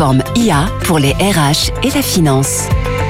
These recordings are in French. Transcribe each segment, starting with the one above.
plateforme IA pour les RH et la finance.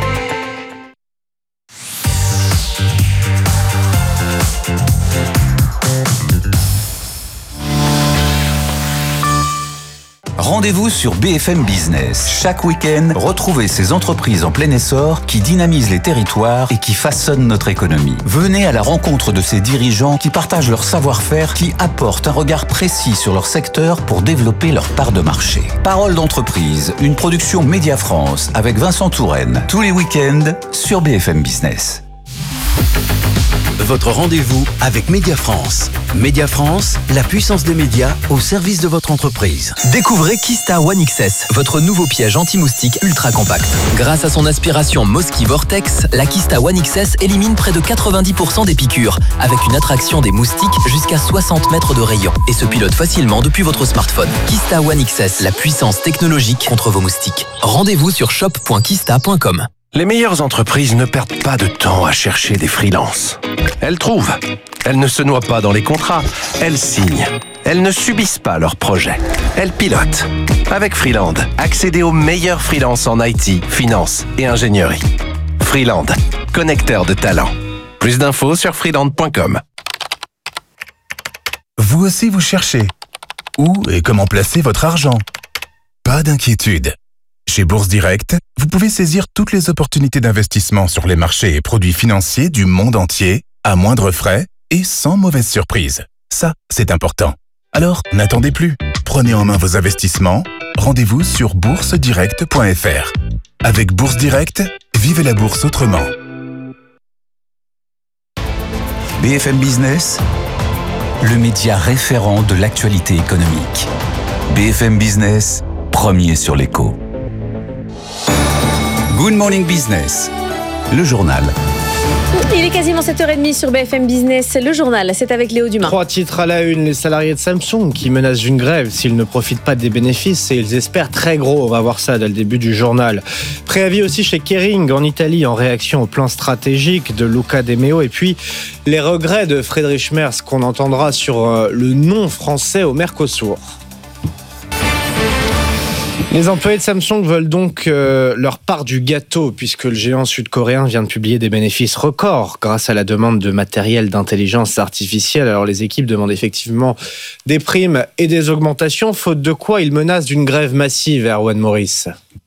Rendez-vous sur BFM Business. Chaque week-end, retrouvez ces entreprises en plein essor qui dynamisent les territoires et qui façonnent notre économie. Venez à la rencontre de ces dirigeants qui partagent leur savoir-faire, qui apportent un regard précis sur leur secteur pour développer leur part de marché. Parole d'entreprise, une production Média France avec Vincent Touraine. Tous les week-ends sur BFM Business. Votre rendez-vous avec Média France. Média France, la puissance des médias au service de votre entreprise. Découvrez Kista One XS, votre nouveau piège anti-moustique ultra compact. Grâce à son aspiration Mosquée Vortex, la Kista One XS élimine près de 90% des piqûres, avec une attraction des moustiques jusqu'à 60 mètres de rayon et se pilote facilement depuis votre smartphone. Kista One XS, la puissance technologique contre vos moustiques. Rendez-vous sur shop.kista.com. Les meilleures entreprises ne perdent pas de temps à chercher des freelances. Elles trouvent. Elles ne se noient pas dans les contrats. Elles signent. Elles ne subissent pas leurs projets. Elles pilotent. Avec Freeland, accédez aux meilleurs freelances en IT, finance et ingénierie. Freeland, connecteur de talents. Plus d'infos sur freeland.com. Vous aussi vous cherchez. Où et comment placer votre argent? Pas d'inquiétude. Chez Bourse Direct, vous pouvez saisir toutes les opportunités d'investissement sur les marchés et produits financiers du monde entier, à moindre frais et sans mauvaise surprise. Ça, c'est important. Alors, n'attendez plus. Prenez en main vos investissements. Rendez-vous sur boursedirect.fr. Avec Bourse Direct, vivez la bourse autrement. BFM Business, le média référent de l'actualité économique. BFM Business, premier sur l'écho. Good Morning Business, le journal. Il est quasiment 7h30 sur BFM Business. Le journal, c'est avec Léo Dumas. 3 titres à la une. Les salariés de Samsung qui menacent d'une grève s'ils ne profitent pas des bénéfices et ils espèrent très gros. On va voir ça dès le début du journal. Préavis aussi chez Kering en Italie en réaction au plan stratégique de Luca De Meo. Et puis les regrets de Friedrich Merz qu'on entendra sur le non français au Mercosur. Les employés de Samsung veulent donc leur part du gâteau puisque le géant sud-coréen vient de publier des bénéfices records grâce à la demande de matériel d'intelligence artificielle. Alors les équipes demandent effectivement des primes et des augmentations, faute de quoi ils menacent d'une grève massive, Erwan Maurice.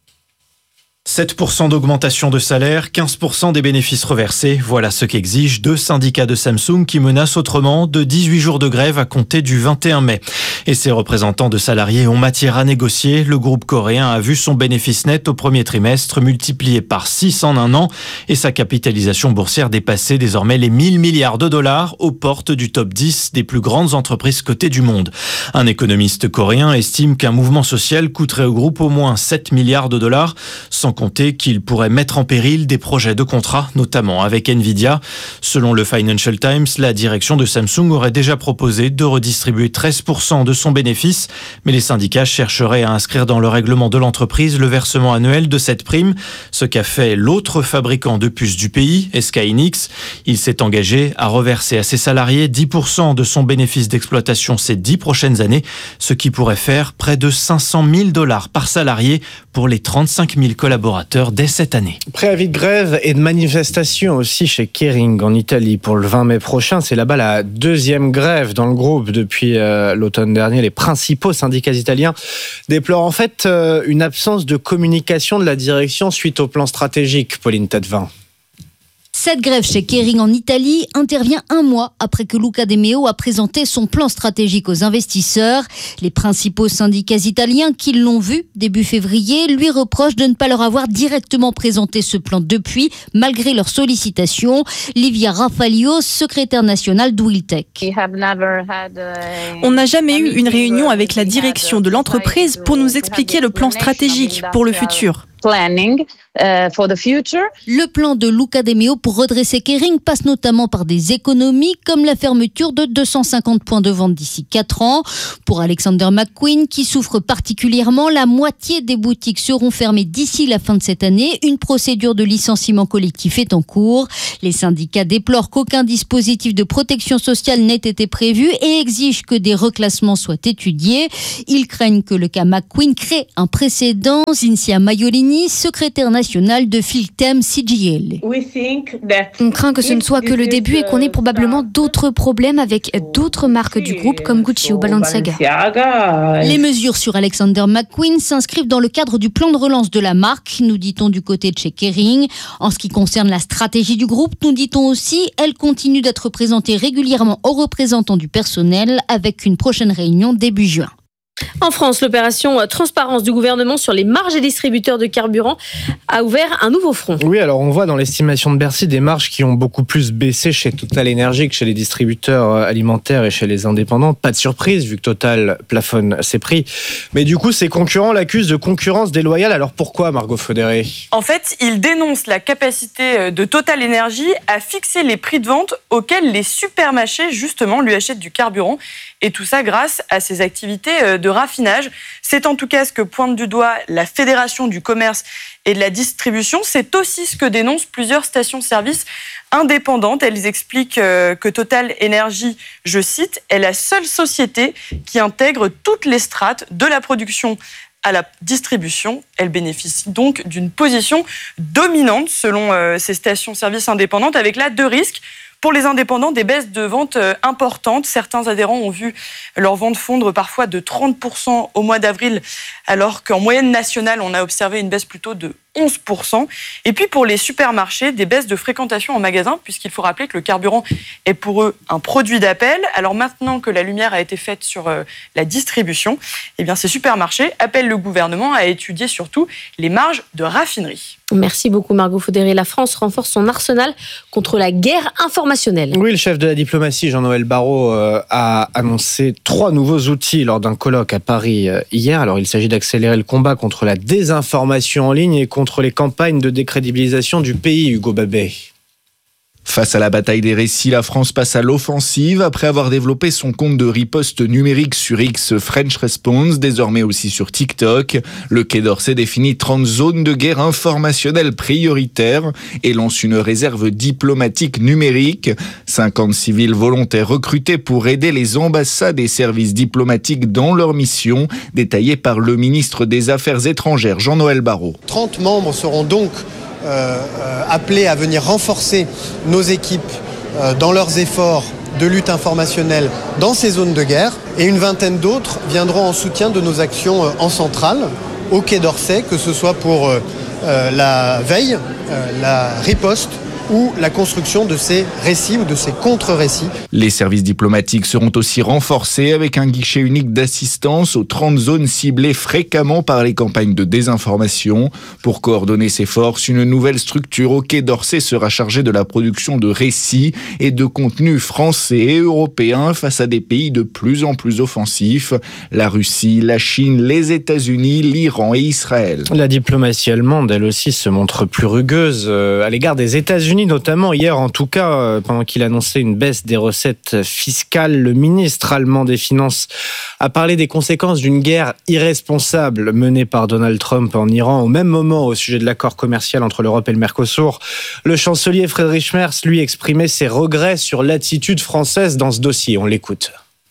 7% d'augmentation de salaire, 15% des bénéfices reversés. Voilà ce qu'exigent 2 syndicats de Samsung qui menacent autrement de 18 jours de grève à compter du 21 mai. Et ses représentants de salariés ont matière à négocier. Le groupe coréen a vu son bénéfice net au premier trimestre multiplié par 6 en un an et sa capitalisation boursière dépasser désormais les 1000 milliards de dollars aux portes du top 10 des plus grandes entreprises cotées du monde. Un économiste coréen estime qu'un mouvement social coûterait au groupe au moins 7 milliards de dollars, sans compter qu'il pourrait mettre en péril des projets de contrat, notamment avec Nvidia. Selon le Financial Times, la direction de Samsung aurait déjà proposé de redistribuer 13% de son bénéfice, mais les syndicats chercheraient à inscrire dans le règlement de l'entreprise le versement annuel de cette prime, ce qu'a fait l'autre fabricant de puces du pays, SK Hynix. Il s'est engagé à reverser à ses salariés 10% de son bénéfice d'exploitation ces 10 prochaines années, ce qui pourrait faire près de 500 000 $ par salarié pour les 35 000 collaborateurs dès cette année. Préavis de grève et de manifestation aussi chez Kering en Italie pour le 20 mai prochain. C'est là-bas la deuxième grève dans le groupe depuis l'automne dernier. Les principaux syndicats italiens déplorent en fait une absence de communication de la direction suite au plan stratégique. Pauline Tadevin. Cette grève chez Kering en Italie intervient un mois après que Luca De Meo a présenté son plan stratégique aux investisseurs. Les principaux syndicats italiens qui l'ont vu début février lui reprochent de ne pas leur avoir directement présenté ce plan depuis, malgré leurs sollicitations. Livia Raffalio, secrétaire nationale d'Oiltech. On n'a jamais eu une réunion avec la direction de l'entreprise pour nous expliquer le plan stratégique pour le futur. Le plan de Luca De Meo pour redresser Kering passe notamment par des économies comme la fermeture de 250 points de vente d'ici 4 ans. Pour Alexander McQueen, qui souffre particulièrement, la moitié des boutiques seront fermées d'ici la fin de cette année. Une procédure de licenciement collectif est en cours. Les syndicats déplorent qu'aucun dispositif de protection sociale n'ait été prévu et exigent que des reclassements soient étudiés. Ils craignent que le cas McQueen crée un précédent. Cinzia Maiolini, secrétaire nationale de Filtem CGL. On craint que ce ne soit que le début et qu'on ait probablement d'autres problèmes avec d'autres marques du groupe comme Gucci ou Balenciaga. Les mesures sur Alexander McQueen s'inscrivent dans le cadre du plan de relance de la marque, nous dit-on du côté de chez Kering. En ce qui concerne la stratégie du groupe, nous dit-on aussi, elle continue d'être présentée régulièrement aux représentants du personnel avec une prochaine réunion début juin. En France, l'opération transparence du gouvernement sur les marges des distributeurs de carburant a ouvert un nouveau front. Oui, alors on voit dans l'estimation de Bercy des marges qui ont beaucoup plus baissé chez Total Energy que chez les distributeurs alimentaires et chez les indépendants. Pas de surprise vu que Total plafonne ses prix. Mais du coup, ses concurrents l'accusent de concurrence déloyale. Alors pourquoi, Margot Faudéré ? En fait, ils dénoncent la capacité de Total Energy à fixer les prix de vente auxquels les supermarchés, justement, lui achètent du carburant. Et tout ça grâce à ses activités de raffinage. C'est en tout cas ce que pointe du doigt la Fédération du commerce et de la distribution. C'est aussi ce que dénoncent plusieurs stations-service indépendantes. Elles expliquent que Total Energy, je cite, est la seule société qui intègre toutes les strates de la production à la distribution. Elle bénéficie donc d'une position dominante selon ces stations-service indépendantes, avec là 2 risques. Pour les indépendants, des baisses de vente importantes. Certains adhérents ont vu leur vente fondre parfois de 30% au mois d'avril, alors qu'en moyenne nationale, on a observé une baisse plutôt de 11%. Et puis pour les supermarchés, des baisses de fréquentation en magasin, puisqu'il faut rappeler que le carburant est pour eux un produit d'appel. Alors maintenant que la lumière a été faite sur la distribution, eh bien ces supermarchés appellent le gouvernement à étudier surtout les marges de raffinerie. Merci beaucoup Margot Faudéré. La France renforce son arsenal contre la guerre informationnelle. Oui, le chef de la diplomatie, Jean-Noël Barrot, a annoncé 3 nouveaux outils lors d'un colloque à Paris hier. Alors il s'agit d'accélérer le combat contre la désinformation en ligne et contre les campagnes de décrédibilisation du pays, Hugo Babet. Face à la bataille des récits, la France passe à l'offensive après avoir développé son compte de riposte numérique sur X French Response, désormais aussi sur TikTok. Le Quai d'Orsay définit 30 zones de guerre informationnelle prioritaires et lance une réserve diplomatique numérique. 50 civils volontaires recrutés pour aider les ambassades et services diplomatiques dans leur mission, détaillé par le ministre des Affaires étrangères, Jean-Noël Barrot. 30 membres seront donc appelés à venir renforcer nos équipes dans leurs efforts de lutte informationnelle dans ces zones de guerre. Et une vingtaine d'autres viendront en soutien de nos actions en centrale, au Quai d'Orsay, que ce soit pour la veille, la riposte ou la construction de ces récits ou de ces contre-récits. Les services diplomatiques seront aussi renforcés avec un guichet unique d'assistance aux 30 zones ciblées fréquemment par les campagnes de désinformation. Pour coordonner ces forces, une nouvelle structure au Quai d'Orsay sera chargée de la production de récits et de contenus français et européens face à des pays de plus en plus offensifs. La Russie, la Chine, les États-Unis, l'Iran et Israël. La diplomatie allemande, elle aussi, se montre plus rugueuse à l'égard des États-Unis, notamment hier en tout cas, pendant qu'il annonçait une baisse des recettes fiscales. Le ministre allemand des Finances a parlé des conséquences d'une guerre irresponsable menée par Donald Trump en Iran. Au même moment, au sujet de l'accord commercial entre l'Europe et le Mercosur, le chancelier Friedrich Merz, lui, exprimait ses regrets sur l'attitude française dans ce dossier. On l'écoute.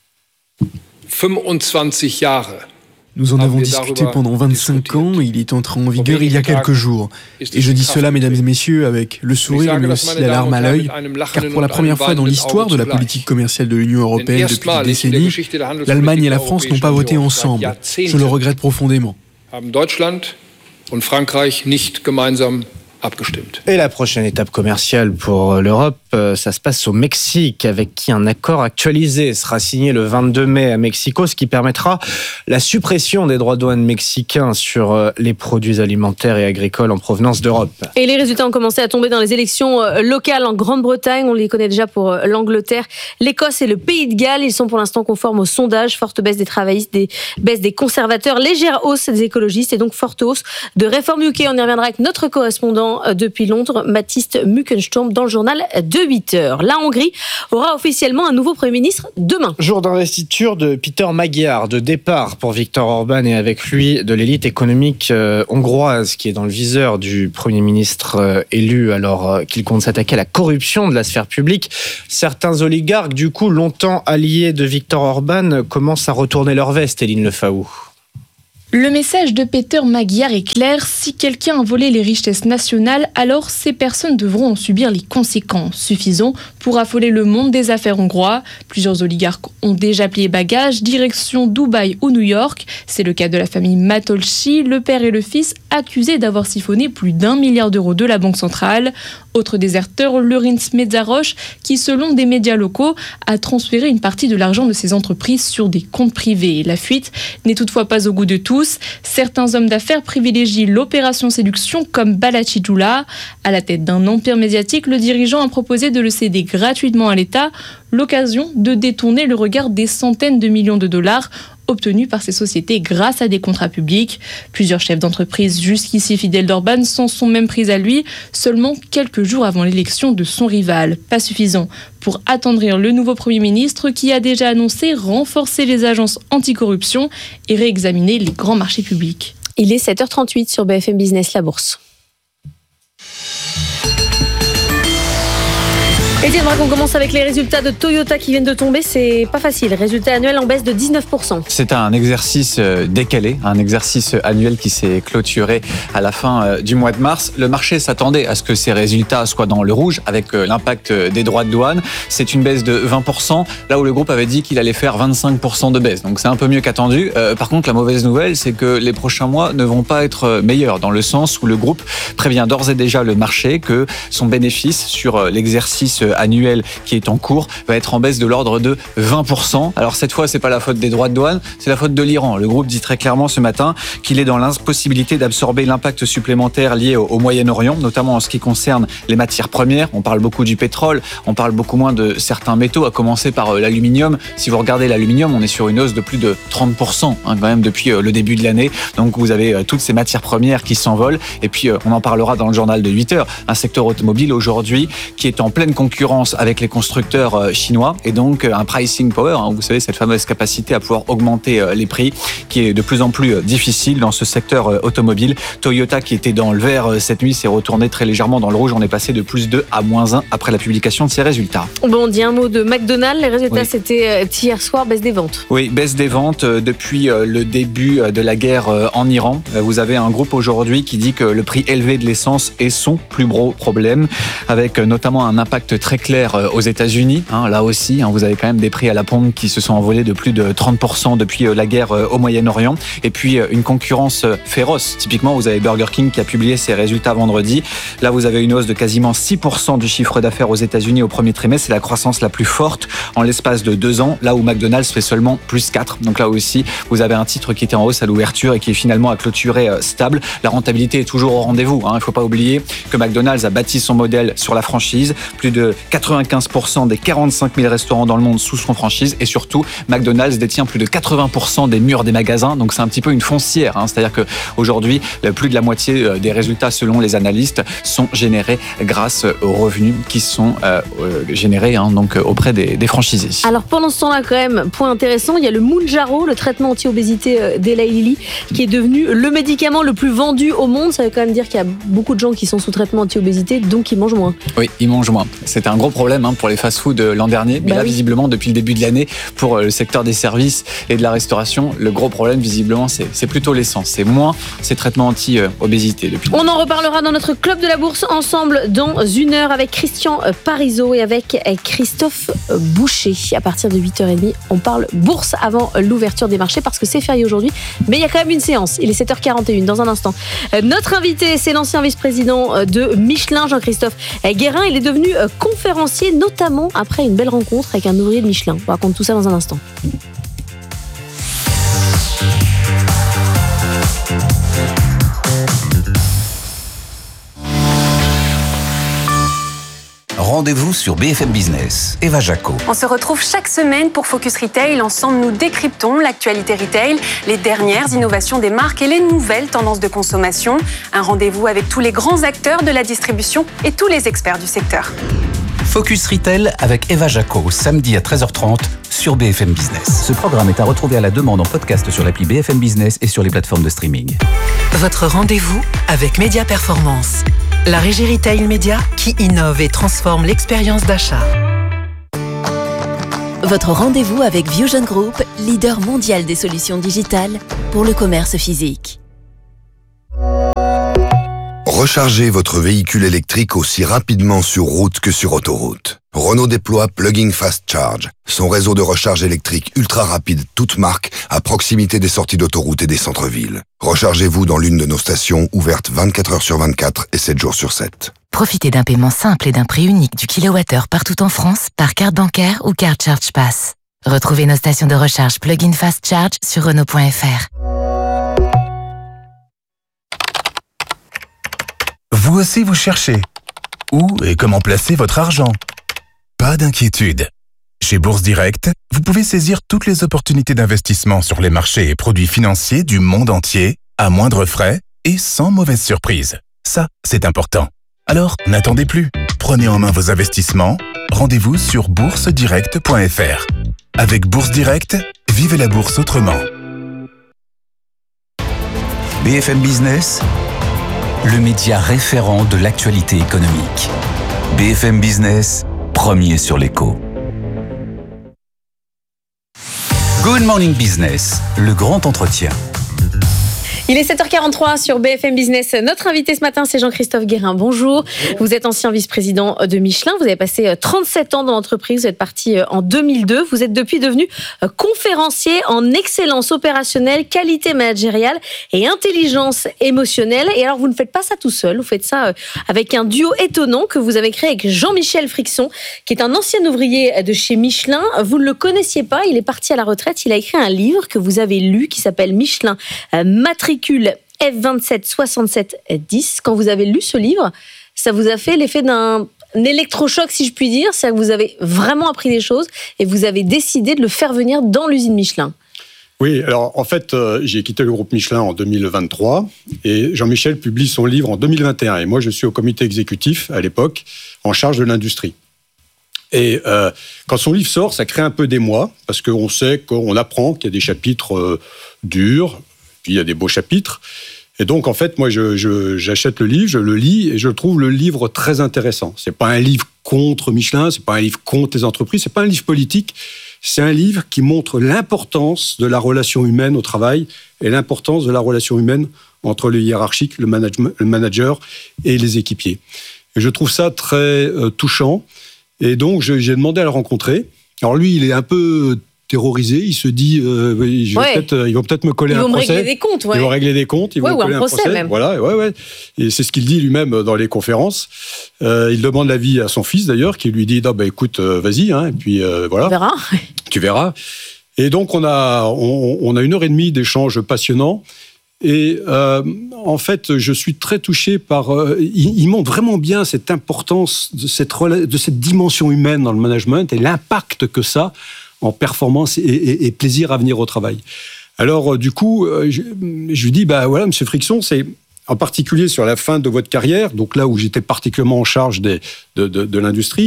25 Jahre. Nous en avons discuté pendant 25 ans et il est entré en vigueur il y a quelques jours. Et je dis cela, mesdames et messieurs, avec le sourire mais aussi la larme à l'œil, car pour la première fois dans l'histoire de la politique commerciale de l'Union européenne depuis des décennies, l'Allemagne et la France n'ont pas voté ensemble. Je le regrette profondément. Et la prochaine étape commerciale pour l'Europe, ça se passe au Mexique, avec qui un accord actualisé sera signé le 22 mai à Mexico, ce qui permettra la suppression des droits de douane mexicains sur les produits alimentaires et agricoles en provenance d'Europe. Et les résultats ont commencé à tomber dans les élections locales en Grande-Bretagne. On les connaît déjà pour l'Angleterre, l'Écosse et le Pays de Galles. Ils sont pour l'instant conformes au sondage. Forte baisse des travaillistes, baisse des conservateurs, légère hausse des écologistes et donc forte hausse de Réforme UK. On y reviendra avec notre correspondant depuis Londres, Mathilde Muckensturm, dans le journal de 8h. La Hongrie aura officiellement un nouveau Premier ministre demain. Jour d'investiture de Péter Magyar, de départ pour Viktor Orban et avec lui de l'élite économique hongroise qui est dans le viseur du Premier ministre élu alors qu'il compte s'attaquer à la corruption de la sphère publique. Certains oligarques, du coup longtemps alliés de Viktor Orban, commencent à retourner leur veste, Éline Lefaou. Le message de Péter Magyar est clair, si quelqu'un a volé les richesses nationales, alors ces personnes devront en subir les conséquences, suffisant pour affoler le monde des affaires hongrois. Plusieurs oligarques ont déjà plié bagages, direction Dubaï ou New York. C'est le cas de la famille Matolcsi, le père et le fils accusés d'avoir siphonné plus d'1 milliard d'euros de la Banque centrale. Autre déserteur, Lörinc Mészáros, qui selon des médias locaux a transféré une partie de l'argent de ses entreprises sur des comptes privés. La fuite n'est toutefois pas au goût de tous. Certains hommes d'affaires privilégient l'opération séduction comme Balaci-Dula. À la tête d'un empire médiatique, le dirigeant a proposé de le céder gratuitement à l'État, l'occasion de détourner le regard des centaines de millions de dollars obtenus par ces sociétés grâce à des contrats publics. Plusieurs chefs d'entreprise jusqu'ici fidèles d'Orban s'en sont même pris à lui seulement quelques jours avant l'élection de son rival. Pas suffisant pour attendrir le nouveau Premier ministre qui a déjà annoncé renforcer les agences anticorruption et réexaminer les grands marchés publics. Il est 7h38 sur BFM Business, la bourse. Étienne Braque, on commence avec les résultats de Toyota qui viennent de tomber. C'est pas facile. Résultat annuel en baisse de 19%. C'est un exercice décalé, un exercice annuel qui s'est clôturé à la fin du mois de mars. Le marché s'attendait à ce que ces résultats soient dans le rouge avec l'impact des droits de douane. C'est une baisse de 20%, là où le groupe avait dit qu'il allait faire 25% de baisse. Donc c'est un peu mieux qu'attendu. Par contre, la mauvaise nouvelle, c'est que les prochains mois ne vont pas être meilleurs, dans le sens où le groupe prévient d'ores et déjà le marché que son bénéfice sur l'exercice annuel qui est en cours va être en baisse de l'ordre de 20%. Alors cette fois, c'est pas la faute des droits de douane, c'est la faute de l'Iran. Le groupe dit très clairement ce matin qu'il est dans l'impossibilité d'absorber l'impact supplémentaire lié au Moyen-Orient, notamment en ce qui concerne les matières premières. On parle beaucoup du pétrole, on parle beaucoup moins de certains métaux, à commencer par l'aluminium. Si vous regardez l'aluminium, on est sur une hausse de plus de 30% quand même depuis le début de l'année. Donc vous avez toutes ces matières premières qui s'envolent. Et puis on en parlera dans le journal de 8h. Un secteur automobile aujourd'hui qui est en pleine concurrence avec les constructeurs chinois et donc un pricing power, vous savez, cette fameuse capacité à pouvoir augmenter les prix qui est de plus en plus difficile dans ce secteur automobile. Toyota qui était dans le vert cette nuit s'est retourné très légèrement dans le rouge. On est passé de plus 2 à moins 1 après la publication de ces résultats. Bon, on dit un mot de McDonald's. Les résultats, c'était hier soir, baisse des ventes. Oui, baisse des ventes depuis le début de la guerre en Iran. Vous avez un groupe aujourd'hui qui dit que le prix élevé de l'essence est son plus gros problème, avec notamment un impact très clair aux États-Unis. Là aussi, vous avez quand même des prix à la pompe qui se sont envolés de plus de 30% depuis la guerre au Moyen-Orient. Et puis une concurrence féroce. Typiquement, vous avez Burger King qui a publié ses résultats vendredi. Là, vous avez une hausse de quasiment 6% du chiffre d'affaires aux États-Unis au premier trimestre. C'est la croissance la plus forte en l'espace de 2 ans. Là où McDonald's fait seulement plus 4. Donc là aussi, vous avez un titre qui était en hausse à l'ouverture et qui finalement a clôturé stable. La rentabilité est toujours au rendez-vous. Il ne faut pas oublier que McDonald's a bâti son modèle sur la franchise. Plus de 95% des 45 000 restaurants dans le monde sous son franchise et surtout McDonald's détient plus de 80% des murs des magasins, donc c'est un petit peu une foncière, c'est-à-dire qu'aujourd'hui plus de la moitié des résultats selon les analystes sont générés grâce aux revenus qui sont générés donc auprès des franchisés. Alors pendant ce temps-là quand même, point intéressant, il y a le Mounjaro, le traitement anti-obésité d'Eli Lilly qui est devenu le médicament le plus vendu au monde. Ça veut quand même dire qu'il y a beaucoup de gens qui sont sous traitement anti-obésité, donc ils mangent moins. Oui, ils mangent moins. C'est c'était un gros problème pour les fast-food l'an dernier. Mais visiblement, depuis le début de l'année, pour le secteur des services et de la restauration, le gros problème, visiblement, c'est plutôt l'essence. C'est moins ces traitements anti-obésité. On en reparlera dans notre club de la bourse ensemble dans une heure avec Christian Parizeau et avec Christophe Boucher. À partir de 8h30, on parle bourse avant l'ouverture des marchés parce que c'est férié aujourd'hui. Mais il y a quand même une séance. Il est 7h41 dans un instant. Notre invité, c'est l'ancien vice-président de Michelin, Jean-Christophe Guérin. Il est devenu conférencier, notamment après une belle rencontre avec un ouvrier de Michelin. On raconte tout ça dans un instant. Rendez-vous sur BFM Business. Eva Jaco. On se retrouve chaque semaine pour Focus Retail. Ensemble, nous décryptons l'actualité retail, les dernières innovations des marques et les nouvelles tendances de consommation. Un rendez-vous avec tous les grands acteurs de la distribution et tous les experts du secteur. Focus Retail avec Eva Jaco, samedi à 13h30 sur BFM Business. Ce programme est à retrouver à la demande en podcast sur l'appli BFM Business et sur les plateformes de streaming. Votre rendez-vous avec Média Performance, la régie retail média qui innove et transforme l'expérience d'achat. Votre rendez-vous avec Vusion Group, leader mondial des solutions digitales pour le commerce physique. Rechargez votre véhicule électrique aussi rapidement sur route que sur autoroute. Renault déploie Plug-in Fast Charge, son réseau de recharge électrique ultra rapide toute marque à proximité des sorties d'autoroute et des centres-villes. Rechargez-vous dans l'une de nos stations ouvertes 24 heures sur 24 et 7 jours sur 7. Profitez d'un paiement simple et d'un prix unique du kilowattheure partout en France par carte bancaire ou carte Charge Pass. Retrouvez nos stations de recharge Plug-in Fast Charge sur Renault.fr. Vous aussi vous cherchez. Où et comment placer votre argent ? Pas d'inquiétude. Chez Bourse Direct, vous pouvez saisir toutes les opportunités d'investissement sur les marchés et produits financiers du monde entier, à moindre frais et sans mauvaise surprise. Ça, c'est important. Alors, n'attendez plus. Prenez en main vos investissements. Rendez-vous sur boursedirect.fr. Avec Bourse Direct, vivez la bourse autrement. BFM Business, le média référent de l'actualité économique. BFM Business, premier sur l'écho. Good Morning Business, le grand entretien. Il est 7h43 sur BFM Business. Notre invité ce matin, c'est Jean-Christophe Guérin. Bonjour. Vous êtes ancien vice-président de Michelin. Vous avez passé 37 ans dans l'entreprise. Vous êtes parti en 2002. Vous êtes depuis devenu conférencier en excellence opérationnelle, qualité managériale et intelligence émotionnelle. Et alors, vous ne faites pas ça tout seul. Vous faites ça avec un duo étonnant que vous avez créé avec Jean-Michel Frixon, qui est un ancien ouvrier de chez Michelin. Vous ne le connaissiez pas. Il est parti à la retraite. Il a écrit un livre que vous avez lu qui s'appelle Michelin Matricule F27 67 10. Quand vous avez lu ce livre, ça vous a fait l'effet d'un électrochoc, si je puis dire. C'est-à-dire que vous avez vraiment appris des choses et vous avez décidé de le faire venir dans l'usine Michelin. Oui, alors en fait, j'ai quitté le groupe Michelin en 2023 et Jean-Michel publie son livre en 2021. Et moi, je suis au comité exécutif, à l'époque, en charge de l'industrie. Et quand son livre sort, ça crée un peu d'émoi, parce qu'on sait qu'on apprend qu'il y a des chapitres durs, puis il y a des beaux chapitres. Et donc, en fait, moi, j'achète le livre, je le lis, et je trouve le livre très intéressant. C'est pas un livre contre Michelin, c'est pas un livre contre les entreprises, c'est pas un livre politique. C'est un livre qui montre l'importance de la relation humaine au travail et l'importance de la relation humaine entre le hiérarchique, le manager et les équipiers. Et je trouve ça très touchant. Et donc, j'ai demandé à le rencontrer. Alors lui, il est un peu terrorisé, il se dit ils vont peut-être me coller un procès. Ils vont régler des comptes, Ils vont régler des comptes, ils vont coller un procès. Même. Voilà, Et c'est ce qu'il dit lui-même dans les conférences. Il demande l'avis à son fils d'ailleurs, qui lui dit écoute, vas-y, et puis voilà. On verra. Tu verras. Et donc on a 1h30 d'échanges passionnants. Et en fait, je suis très touché par... il montre vraiment bien cette importance de cette dimension humaine dans le management et l'impact que ça en performance et plaisir à venir au travail. Alors, du coup, je lui dis, Monsieur Frixon, c'est en particulier sur la fin de votre carrière, donc là où j'étais particulièrement en charge de l'industrie,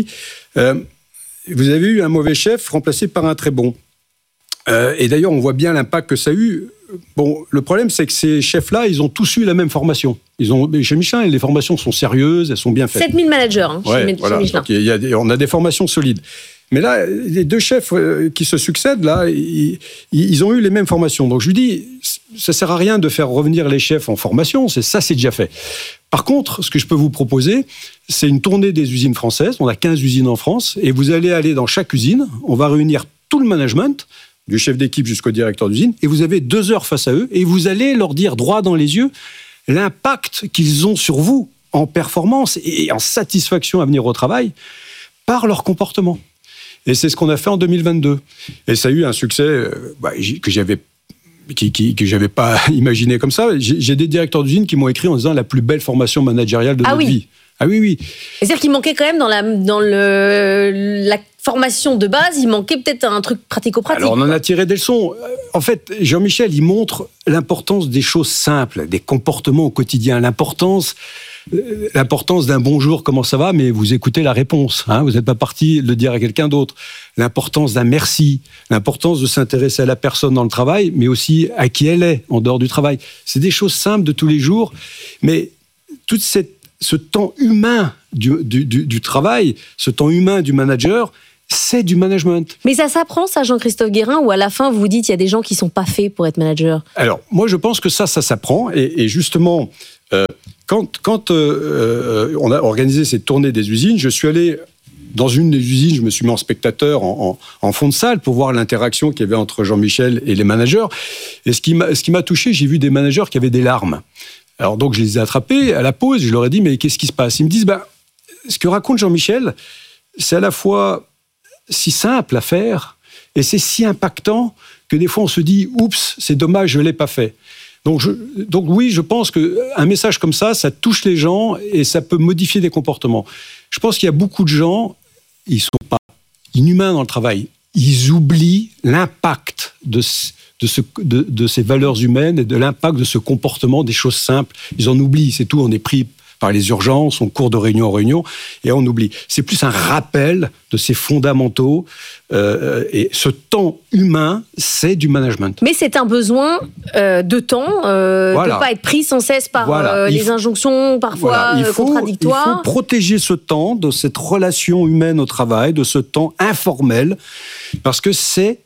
vous avez eu un mauvais chef remplacé par un très bon. Et d'ailleurs, on voit bien l'impact que ça a eu. Bon, le problème, c'est que ces chefs-là, ils ont tous eu la même formation. Chez Michelin, les formations sont sérieuses, elles sont bien faites. 7000 managers chez Michelin. Donc, on a des formations solides. Mais là, les deux chefs qui se succèdent, là, ils ont eu les mêmes formations. Donc je lui dis, ça sert à rien de faire revenir les chefs en formation, c'est déjà fait. Par contre, ce que je peux vous proposer, c'est une tournée des usines françaises. On a 15 usines en France, et vous allez aller dans chaque usine, on va réunir tout le management, du chef d'équipe jusqu'au directeur d'usine, et vous avez 2 heures face à eux, et vous allez leur dire droit dans les yeux l'impact qu'ils ont sur vous en performance et en satisfaction à venir au travail par leur comportement. Et c'est ce qu'on a fait en 2022. Et ça a eu un succès que j'avais pas imaginé comme ça. J'ai des directeurs d'usine qui m'ont écrit en disant la plus belle formation managériale de notre vie. Ah oui. C'est-à-dire qu'il manquait quand même dans la formation de base, il manquait peut-être un truc pratico-pratique. Alors on en a tiré des leçons. En fait, Jean-Michel, il montre l'importance des choses simples, des comportements au quotidien, l'importance d'un bonjour, comment ça va, mais vous écoutez la réponse. Vous n'êtes pas parti le dire à quelqu'un d'autre. L'importance d'un merci, l'importance de s'intéresser à la personne dans le travail, mais aussi à qui elle est en dehors du travail. C'est des choses simples de tous les jours, mais tout ce temps humain du travail, ce temps humain du manager, c'est du management. Mais ça s'apprend, ça, Jean-Christophe Guérin, ou à la fin, vous vous dites, il y a des gens qui ne sont pas faits pour être manager? Alors, moi, je pense que ça s'apprend. Et justement, quand on a organisé cette tournée des usines, je suis allé dans une des usines, je me suis mis en spectateur en fond de salle pour voir l'interaction qu'il y avait entre Jean-Michel et les managers. Et ce qui m'a touché, j'ai vu des managers qui avaient des larmes. Alors donc, je les ai attrapés à la pause, je leur ai dit, mais qu'est-ce qui se passe? Ils me disent, ce que raconte Jean-Michel, c'est à la fois si simple à faire et c'est si impactant que des fois on se dit, oups, c'est dommage, je ne l'ai pas fait. Donc oui, je pense qu'un message comme ça touche les gens et ça peut modifier des comportements. Je pense qu'il y a beaucoup de gens, ils ne sont pas inhumains dans le travail, ils oublient l'impact de ces valeurs humaines et de l'impact de ce comportement, des choses simples. Ils en oublient, c'est tout, on est pris par les urgences, on court de réunion en réunion, et on oublie. C'est plus un rappel de ces fondamentaux, et ce temps humain, c'est du management. Mais c'est un besoin de temps, de ne pas être pris sans cesse par les injonctions parfois contradictoires. Il faut protéger ce temps, de cette relation humaine au travail, de ce temps informel, parce que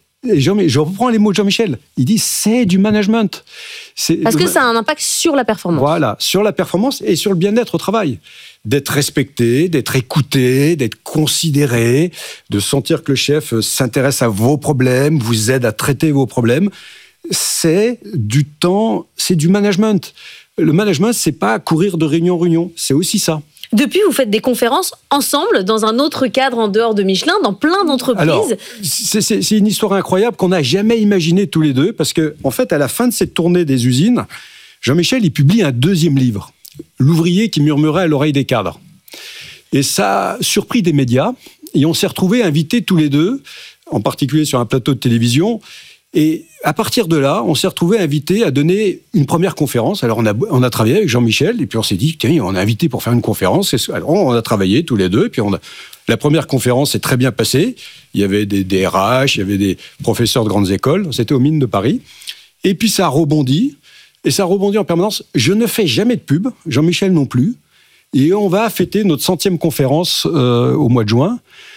je reprends les mots de Jean-Michel, il dit c'est du management. Parce que ça a un impact sur la performance. Voilà, sur la performance et sur le bien-être au travail. D'être respecté, d'être écouté, d'être considéré, de sentir que le chef s'intéresse à vos problèmes, vous aide à traiter vos problèmes. C'est du temps, c'est du management. Le management, c'est pas courir de réunion en réunion, c'est aussi ça. Depuis, vous faites des conférences ensemble, dans un autre cadre en dehors de Michelin, dans plein d'entreprises. Alors, c'est une histoire incroyable qu'on n'a jamais imaginée tous les deux, parce qu'en fait, à la fin de cette tournée des usines, Jean-Michel, il publie un 2e livre, L'ouvrier qui murmurait à l'oreille des cadres. Et ça a surpris des médias, et on s'est retrouvés invités tous les deux, en particulier sur un plateau de télévision. Et à partir de là, on s'est retrouvés invités à donner une première conférence. Alors on a travaillé avec Jean-Michel, et puis on s'est dit, tiens, on est invité pour faire une conférence. Alors on a travaillé tous les deux, et puis la première conférence s'est très bien passée. Il y avait des RH, il y avait des professeurs de grandes écoles. C'était aux Mines de Paris. Et puis ça a rebondi, et ça a rebondi en permanence. Je ne fais jamais de pub, Jean-Michel non plus. Et on va fêter notre 100e conférence au mois de juin.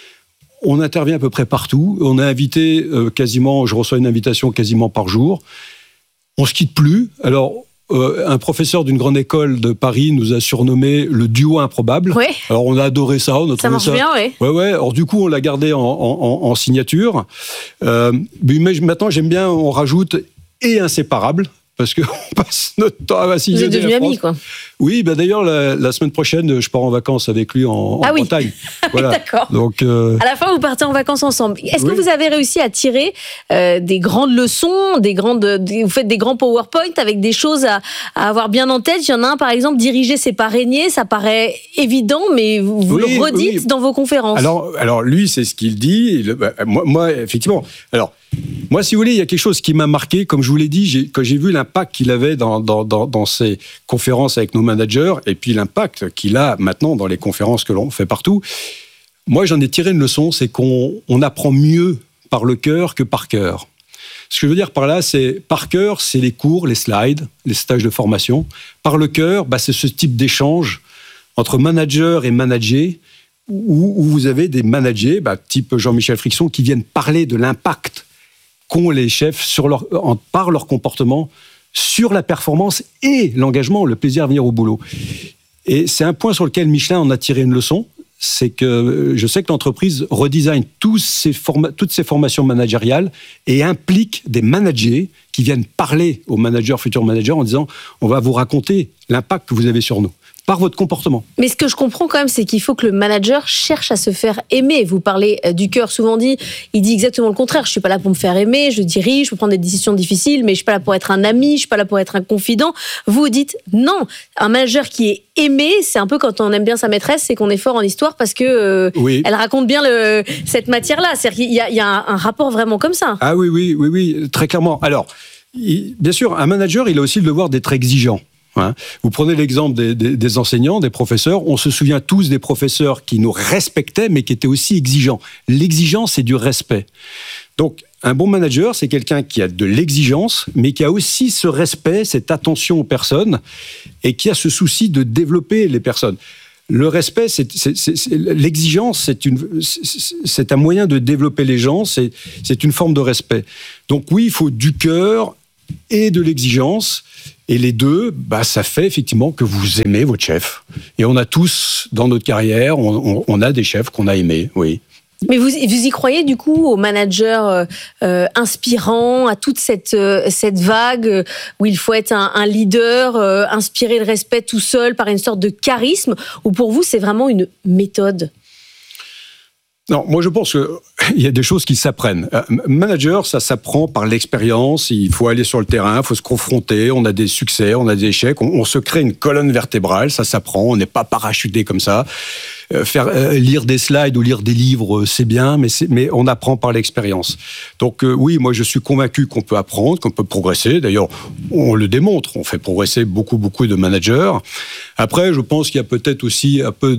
On intervient à peu près partout. On a invité je reçois une invitation quasiment par jour. On se quitte plus. Alors, un professeur d'une grande école de Paris nous a surnommé le duo improbable. Oui. Alors, on a adoré ça. Ça marche bien, oui. Ouais. Alors, du coup, on l'a gardé en signature. Mais maintenant, j'aime bien, on rajoute et inséparable. Parce qu'on passe notre temps à sillonner. Vous êtes devenus amis, quoi. Oui, d'ailleurs, la semaine prochaine, je pars en vacances avec lui en Bretagne. Voilà. D'accord. Donc, à la fin, vous partez en vacances ensemble. Est-ce que vous avez réussi à tirer des grandes leçons, vous faites des grands PowerPoint avec des choses à avoir bien en tête? Il y en a un, par exemple, diriger, c'est pas régner. Ça paraît évident, mais vous le redites dans vos conférences. Alors lui, c'est ce qu'il dit. Moi, effectivement. Alors, moi, si vous voulez, il y a quelque chose qui m'a marqué. Comme je vous l'ai dit, quand j'ai vu l'impact qu'il avait dans ses conférences avec nos managers, et puis l'impact qu'il a maintenant dans les conférences que l'on fait partout, moi, j'en ai tiré une leçon, c'est qu'on apprend mieux par le cœur que par cœur. Ce que je veux dire par là, c'est par cœur, c'est les cours, les slides, les stages de formation. Par le cœur, c'est ce type d'échange entre manager et managé, où vous avez des managers, type Jean-Michel Frixon, qui viennent parler de l'impact qu'ont les chefs par leur comportement sur la performance et l'engagement, le plaisir à venir au boulot. Et c'est un point sur lequel Michelin en a tiré une leçon, c'est que je sais que l'entreprise redesign toutes ses formations managériales et implique des managers qui viennent parler aux managers, futurs managers, en disant « on va vous raconter l'impact que vous avez sur nous ». Par votre comportement. Mais ce que je comprends quand même, c'est qu'il faut que le manager cherche à se faire aimer. Vous parlez du cœur, souvent dit, il dit exactement le contraire. Je suis pas là pour me faire aimer, je dirige, je peux prendre des décisions difficiles, mais je suis pas là pour être un ami, je suis pas là pour être un confident. Vous dites non. Un manager qui est aimé, c'est un peu quand on aime bien sa maîtresse, c'est qu'on est fort en histoire parce que elle raconte bien cette matière-là. C'est-à-dire qu'il y a un rapport vraiment comme ça. Ah oui, très clairement. Alors, bien sûr, un manager, il a aussi le devoir d'être exigeant. Vous prenez l'exemple des enseignants, des professeurs. On se souvient tous des professeurs qui nous respectaient, mais qui étaient aussi exigeants. L'exigence, c'est du respect. Donc, un bon manager, c'est quelqu'un qui a de l'exigence, mais qui a aussi ce respect, cette attention aux personnes, et qui a ce souci de développer les personnes. Le respect, l'exigence, c'est un moyen de développer les gens, c'est une forme de respect. Donc oui, il faut du cœur et de l'exigence. Et les deux, ça fait effectivement que vous aimez votre chef. Et on a tous, dans notre carrière, on a des chefs qu'on a aimés, oui. Mais vous y croyez du coup aux managers inspirants, à toute cette vague où il faut être un leader, inspirer le respect tout seul par une sorte de charisme, ou pour vous c'est vraiment une méthode ? Non, moi je pense qu'il y a des choses qui s'apprennent. Manager, ça s'apprend par l'expérience, il faut aller sur le terrain, il faut se confronter, on a des succès, on a des échecs, on se crée une colonne vertébrale, ça s'apprend, on n'est pas parachuté comme ça. Lire des slides ou lire des livres, c'est bien, mais on apprend par l'expérience. Donc oui, moi je suis convaincu qu'on peut apprendre, qu'on peut progresser. D'ailleurs, on le démontre, on fait progresser beaucoup de managers. Après, je pense qu'il y a peut-être aussi un peu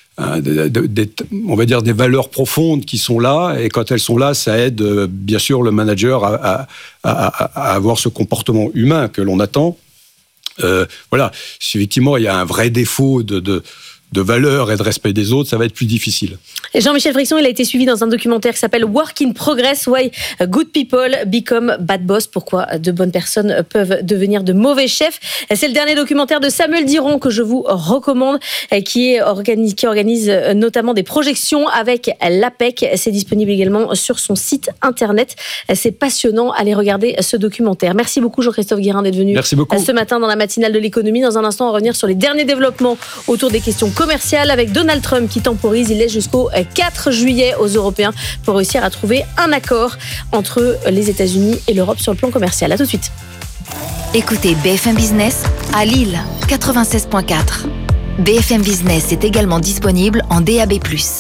on va dire des valeurs profondes qui sont là, et quand elles sont là, ça aide bien sûr le manager à avoir ce comportement humain que l'on attend. Voilà, si effectivement il y a un vrai défaut de valeur et de respect des autres, ça va être plus difficile. Jean-Michel Frixon, il a été suivi dans un documentaire qui s'appelle Work in Progress, Why Good People Become Bad Boss, pourquoi de bonnes personnes peuvent devenir de mauvais chefs. C'est le dernier documentaire de Samuel Diron que je vous recommande, qui organise notamment des projections avec l'APEC. C'est disponible également sur son site internet. C'est passionnant, allez regarder ce documentaire. Merci beaucoup Jean-Christophe Guérin d'être venu ce matin dans la matinale de l'économie. Dans un instant, on va revenir sur les derniers développements autour des questions commercial avec Donald Trump qui temporise. Il laisse jusqu'au 4 juillet aux Européens pour réussir à trouver un accord entre les États-Unis et l'Europe sur le plan commercial. À tout de suite. Écoutez BFM Business à Lille, 96.4. BFM Business est également disponible en DAB+.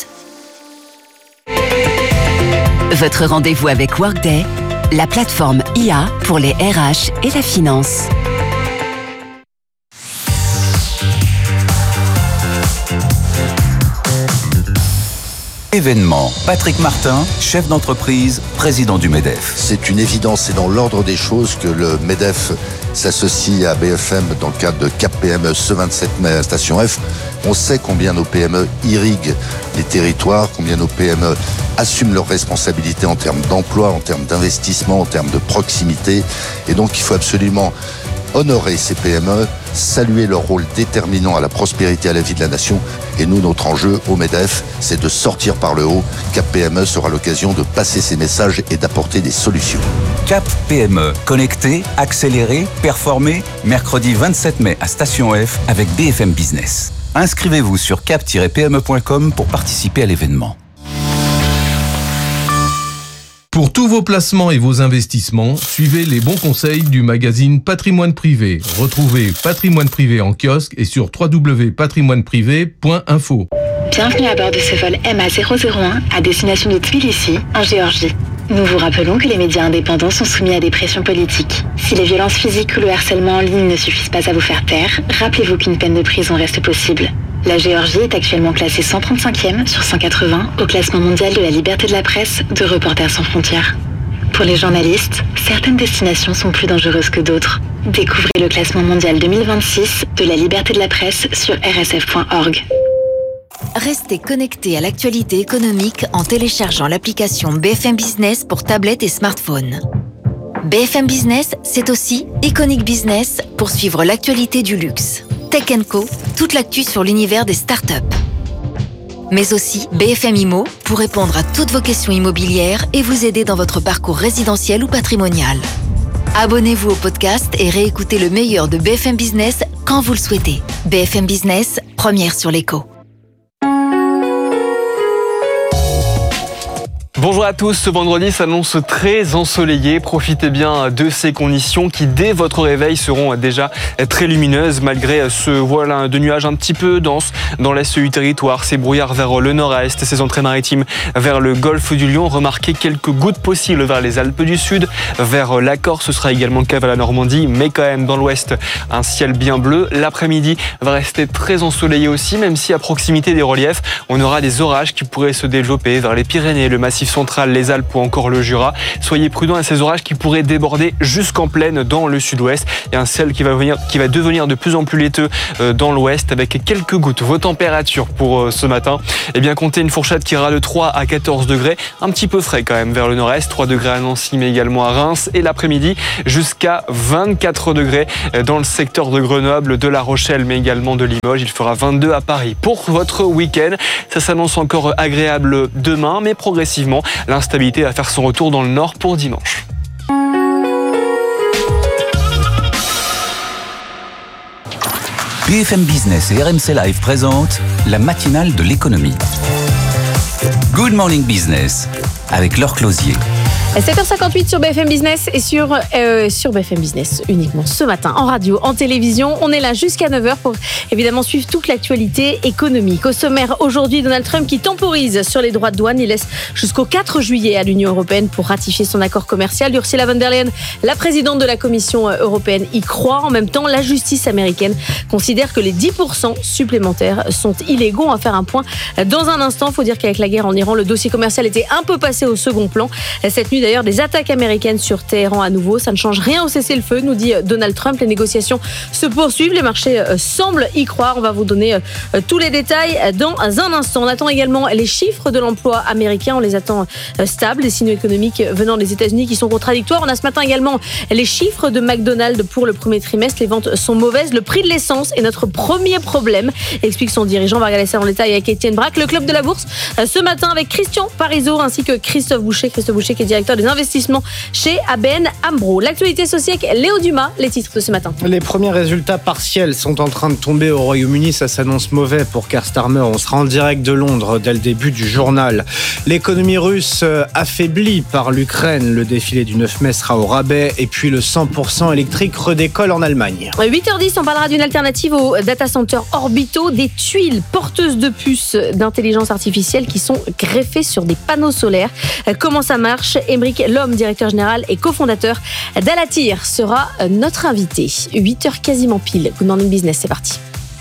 Votre rendez-vous avec Workday, la plateforme IA pour les RH et la finance. Événement. Patrick Martin, chef d'entreprise, président du MEDEF. C'est une évidence, c'est dans l'ordre des choses que le MEDEF s'associe à BFM dans le cadre de Cap PME ce 27 mai à Station F. On sait combien nos PME irriguent les territoires, combien nos PME assument leurs responsabilités en termes d'emploi, en termes d'investissement, en termes de proximité. Et donc il faut absolument honorer ces PME, saluer leur rôle déterminant à la prospérité, à la vie de la nation. Et nous, notre enjeu au MEDEF, c'est de sortir par le haut. Cap PME sera l'occasion de passer ces messages et d'apporter des solutions. Cap PME, connecter, accélérer, performer, mercredi 27 mai à Station F avec BFM Business. Inscrivez-vous sur cap-pme.com pour participer à l'événement. Pour tous vos placements et vos investissements, suivez les bons conseils du magazine Patrimoine Privé. Retrouvez Patrimoine Privé en kiosque et sur www.patrimoineprivé.info. Bienvenue à bord de ce vol MA001 à destination de Tbilissi, en Géorgie. Nous vous rappelons que les médias indépendants sont soumis à des pressions politiques. Si les violences physiques ou le harcèlement en ligne ne suffisent pas à vous faire taire, rappelez-vous qu'une peine de prison reste possible. La Géorgie est actuellement classée 135e sur 180 au classement mondial de la liberté de la presse de Reporters sans frontières. Pour les journalistes, certaines destinations sont plus dangereuses que d'autres. Découvrez le classement mondial 2026 de la liberté de la presse sur rsf.org. Restez connectés à l'actualité économique en téléchargeant l'application BFM Business pour tablette et smartphone. BFM Business, c'est aussi Iconic Business pour suivre l'actualité du luxe. Tech & Co, toute l'actu sur l'univers des startups. Mais aussi BFM Immo pour répondre à toutes vos questions immobilières et vous aider dans votre parcours résidentiel ou patrimonial. Abonnez-vous au podcast et réécoutez le meilleur de BFM Business quand vous le souhaitez. BFM Business, première sur l'écho. Bonjour à tous, ce vendredi s'annonce très ensoleillé. Profitez bien de ces conditions qui, dès votre réveil, seront déjà très lumineuses malgré ce voile de nuages un petit peu dense dans l'est du territoire. Ces brouillards vers le nord-est, ces entrées maritimes vers le golfe du Lion. Remarquez quelques gouttes possibles vers les Alpes du Sud, vers la Corse. Ce sera également le cas vers la Normandie, mais quand même dans l'ouest, un ciel bien bleu. L'après-midi va rester très ensoleillé aussi, même si à proximité des reliefs, on aura des orages qui pourraient se développer vers les Pyrénées, le Massif central, les Alpes ou encore le Jura. Soyez prudents à ces orages qui pourraient déborder jusqu'en plaine dans le sud-ouest. Et un ciel qui va devenir de plus en plus laiteux dans l'ouest avec quelques gouttes. Vos températures pour ce matin, eh bien comptez une fourchette qui ira de 3 à 14 degrés. Un petit peu frais quand même vers le nord-est. 3 degrés à Nancy mais également à Reims. Et l'après-midi jusqu'à 24 degrés dans le secteur de Grenoble, de La Rochelle mais également de Limoges. Il fera 22 à Paris. Pour votre week-end, ça s'annonce encore agréable demain mais progressivement, l'instabilité va faire son retour dans le nord pour dimanche. BFM Business et RMC Live présentent la matinale de l'économie. Good Morning Business avec Laure Closier. 7h58 sur BFM Business et sur BFM Business uniquement ce matin, en radio, en télévision. On est là jusqu'à 9h pour évidemment suivre toute l'actualité économique. Au sommaire aujourd'hui, Donald Trump qui temporise sur les droits de douane. Il laisse jusqu'au 4 juillet à l'Union européenne pour ratifier son accord commercial. Ursula von der Leyen, la présidente de la Commission européenne, y croit. En même temps, la justice américaine considère que les 10% supplémentaires sont illégaux. On va faire un point dans un instant. Il faut dire qu'avec la guerre en Iran, le dossier commercial était un peu passé au second plan. Cette nuit, d'ailleurs, des attaques américaines sur Téhéran à nouveau. Ça ne change rien au cessez-le-feu, nous dit Donald Trump. Les négociations se poursuivent. Les marchés semblent y croire. On va vous donner tous les détails dans un instant. On attend également les chiffres de l'emploi américain. On les attend stables. Des signaux économiques venant des États-Unis qui sont contradictoires. On a ce matin également les chiffres de McDonald's pour le premier trimestre. Les ventes sont mauvaises. Le prix de l'essence est notre premier problème, explique son dirigeant. On va regarder ça dans le détail avec Étienne Braque. Le club de la bourse ce matin avec Christian Parizeau ainsi que Christophe Boucher qui est directeur des investissements chez ABN AMRO. L'actualité sociale, Léo Dumas, les titres de ce matin. Les premiers résultats partiels sont en train de tomber au Royaume-Uni. Ça s'annonce mauvais pour Keir Starmer. On sera en direct de Londres dès le début du journal. L'économie russe affaiblie par l'Ukraine. Le défilé du 9 mai sera au rabais. Et puis le 100% électrique redécolle en Allemagne. 8h10, on parlera d'une alternative aux data centers orbitaux, des tuiles porteuses de puces d'intelligence artificielle qui sont greffées sur des panneaux solaires. Comment ça marche? Émeric Lhomme, directeur général et cofondateur d'Alatir, sera notre invité. 8h quasiment pile. Good Morning Business, c'est parti.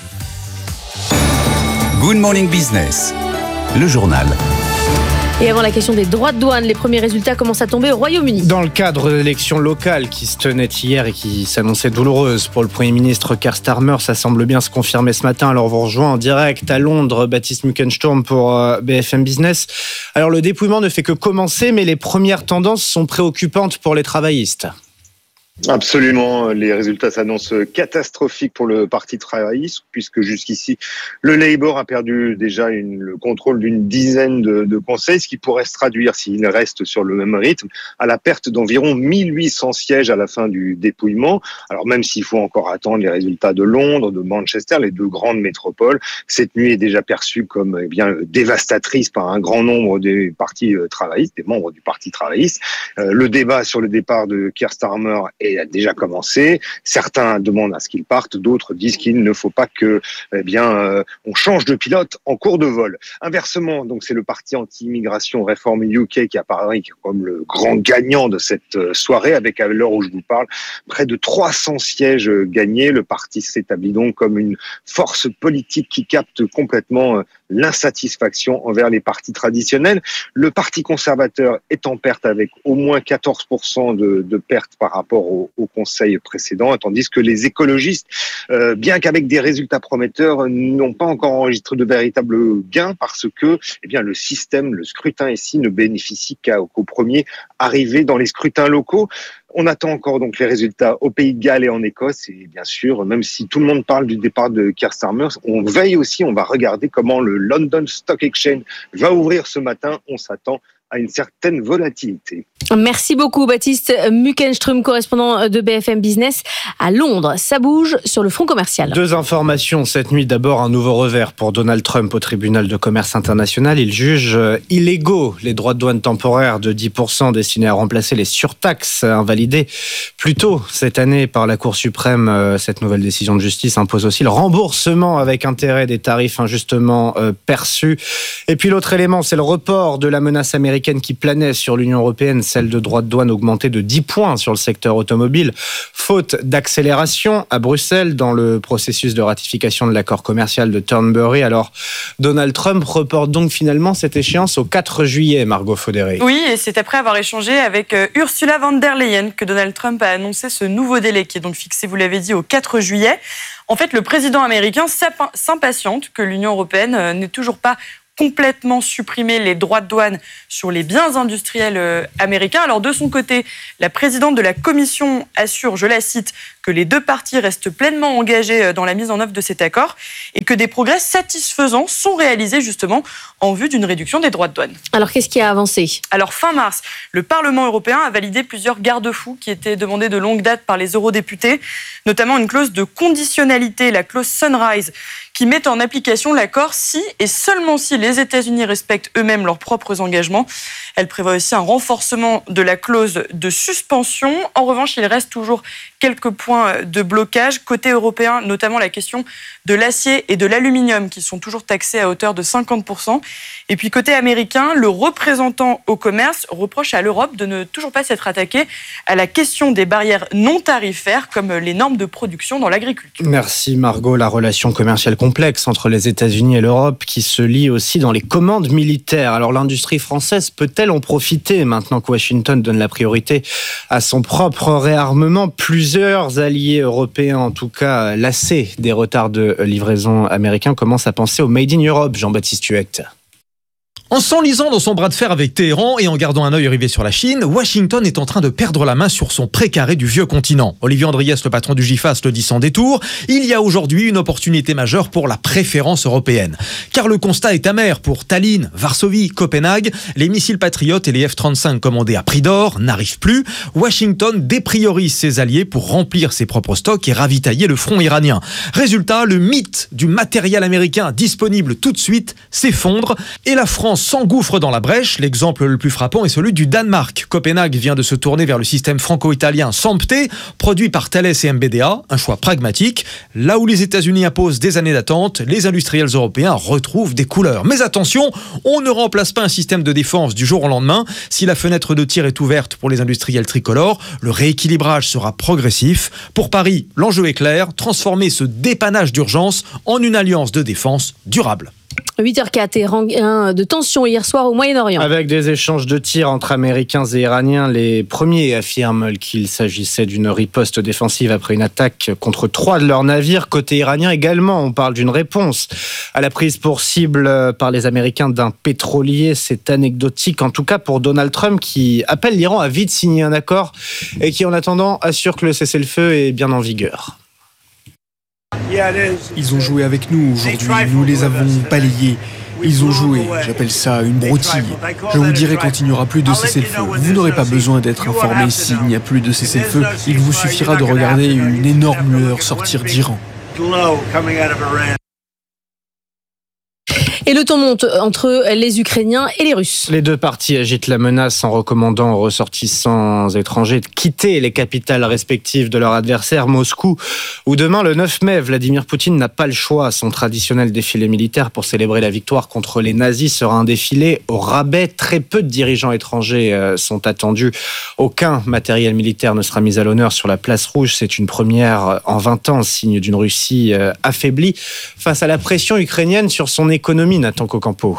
Good Morning Business, le journal. Et avant la question des droits de douane, les premiers résultats commencent à tomber au Royaume-Uni. Dans le cadre de l'élection locale qui se tenait hier et qui s'annonçait douloureuse pour le Premier ministre Keir Starmer, ça semble bien se confirmer ce matin. Alors vous rejoint en direct à Londres, Baptiste Muckensturm pour BFM Business. Alors le dépouillement ne fait que commencer, mais les premières tendances sont préoccupantes pour les travaillistes. Absolument, les résultats s'annoncent catastrophiques pour le Parti travailliste, puisque jusqu'ici, le Labour a perdu déjà le contrôle d'une dizaine de conseils, ce qui pourrait se traduire, s'il reste sur le même rythme, à la perte d'environ 1800 sièges à la fin du dépouillement. Alors même s'il faut encore attendre les résultats de Londres, de Manchester, les deux grandes métropoles, cette nuit est déjà perçue comme dévastatrice par un grand nombre des partis travaillistes, des membres du Parti travailliste. Le débat sur le départ de Keir Starmer a déjà commencé. Certains demandent à ce qu'il parte, d'autres disent qu'il ne faut pas que, on change de pilote en cours de vol. Inversement, donc c'est le parti anti-immigration Reform UK qui apparaît comme le grand gagnant de cette soirée, avec à l'heure où je vous parle près de 300 sièges gagnés. Le parti s'établit donc comme une force politique qui capte complètement l'insatisfaction envers les partis traditionnels. Le Parti conservateur est en perte avec au moins 14% de pertes par rapport au conseil précédent, tandis que les écologistes, bien qu'avec des résultats prometteurs, n'ont pas encore enregistré de véritables gains parce que le système, le scrutin ici ne bénéficie qu'aux premiers arrivés dans les scrutins locaux. On attend encore donc les résultats au Pays de Galles et en Écosse. Et bien sûr, même si tout le monde parle du départ de Keir Starmer, on veille aussi, on va regarder comment le London Stock Exchange va ouvrir ce matin. On s'attend à une certaine volatilité. Merci beaucoup Baptiste Muckenström, correspondant de BFM Business à Londres. Ça bouge sur le front commercial. 2 informations cette nuit. D'abord, un nouveau revers pour Donald Trump au tribunal de commerce international. Il juge illégaux les droits de douane temporaires de 10% destinés à remplacer les surtaxes invalidées plus tôt cette année par la Cour suprême. Cette nouvelle décision de justice impose aussi le remboursement avec intérêt des tarifs injustement perçus. Et puis l'autre élément, c'est le report de la menace américaine qui planait sur l'Union européenne, celle de droits de douane augmentés de 10 points sur le secteur automobile, faute d'accélération à Bruxelles dans le processus de ratification de l'accord commercial de Turnberry. Alors, Donald Trump reporte donc finalement cette échéance au 4 juillet, Margot Faudéré. Oui, et c'est après avoir échangé avec Ursula von der Leyen que Donald Trump a annoncé ce nouveau délai qui est donc fixé, vous l'avez dit, au 4 juillet. En fait, le président américain s'impatiente que l'Union européenne n'ait toujours pas complètement supprimé les droits de douane sur les biens industriels américains. Alors de son côté, la présidente de la Commission assure, je la cite, que les 2 parties restent pleinement engagées dans la mise en œuvre de cet accord et que des progrès satisfaisants sont réalisés justement en vue d'une réduction des droits de douane. Alors qu'est-ce qui a avancé ? Alors fin mars, le Parlement européen a validé plusieurs garde-fous qui étaient demandés de longue date par les eurodéputés, notamment une clause de conditionnalité, la clause Sunrise, qui met en application l'accord si et seulement si les États-Unis respectent eux-mêmes leurs propres engagements. Elle prévoit aussi un renforcement de la clause de suspension. En revanche, il reste toujours quelques points de blocage. Côté européen, notamment la question de l'acier et de l'aluminium qui sont toujours taxés à hauteur de 50%. Et puis côté américain, le représentant au commerce reproche à l'Europe de ne toujours pas s'être attaquée à la question des barrières non tarifaires comme les normes de production dans l'agriculture. Merci Margot. La relation commerciale complexe entre les États-Unis et l'Europe qui se lie aussi dans les commandes militaires. Alors l'industrie française peut-elle en profiter maintenant que Washington donne la priorité à son propre réarmement ? Plusieurs alliés européens, en tout cas lassés des retards de livraison américains, commencent à penser au Made in Europe. Jean-Baptiste Huette. En s'enlisant dans son bras de fer avec Téhéran et en gardant un œil rivé sur la Chine, Washington est en train de perdre la main sur son précaré du vieux continent. Olivier Andriès, le patron du GIFAS, le dit sans détour. Il y a aujourd'hui une opportunité majeure pour la préférence européenne. Car le constat est amer pour Tallinn, Varsovie, Copenhague. Les missiles patriotes et les F-35 commandés à prix d'or n'arrivent plus. Washington dépriorise ses alliés pour remplir ses propres stocks et ravitailler le front iranien. Résultat, le mythe du matériel américain disponible tout de suite s'effondre et la France s'engouffre dans la brèche. L'exemple le plus frappant est celui du Danemark. Copenhague vient de se tourner vers le système franco-italien SAMPTE, produit par Thales et MBDA, un choix pragmatique. Là où les États-Unis imposent des années d'attente, les industriels européens retrouvent des couleurs. Mais attention, on ne remplace pas un système de défense du jour au lendemain. Si la fenêtre de tir est ouverte pour les industriels tricolores, le rééquilibrage sera progressif. Pour Paris, l'enjeu est clair, transformer ce dépannage d'urgence en une alliance de défense durable. 8h04 et regain de tension hier soir au Moyen-Orient. Avec des échanges de tirs entre Américains et Iraniens, les premiers affirment qu'il s'agissait d'une riposte défensive après une attaque contre 3 de leurs navires. Côté iranien également, on parle d'une réponse à la prise pour cible par les Américains d'un pétrolier. C'est anecdotique, en tout cas pour Donald Trump, qui appelle l'Iran à vite signer un accord et qui, en attendant, assure que le cessez-le-feu est bien en vigueur. Ils ont joué avec nous aujourd'hui, nous les avons balayés. Ils ont joué, j'appelle ça une broutille. Je vous dirai quand il n'y aura plus de cessez-le-feu. Vous n'aurez pas besoin d'être informé s'il n'y a plus de cessez-le-feu. Il vous suffira de regarder une énorme lueur sortir d'Iran. Et le ton monte entre les Ukrainiens et les Russes. Les 2 parties agitent la menace en recommandant aux ressortissants étrangers de quitter les capitales respectives de leur adversaire, Moscou, où demain, le 9 mai, Vladimir Poutine n'a pas le choix. Son traditionnel défilé militaire pour célébrer la victoire contre les nazis sera un défilé au rabais. Très peu de dirigeants étrangers sont attendus. Aucun matériel militaire ne sera mis à l'honneur sur la place rouge. C'est une première en 20 ans, signe d'une Russie affaiblie face à la pression ukrainienne sur son économie, Nathan Cocampo.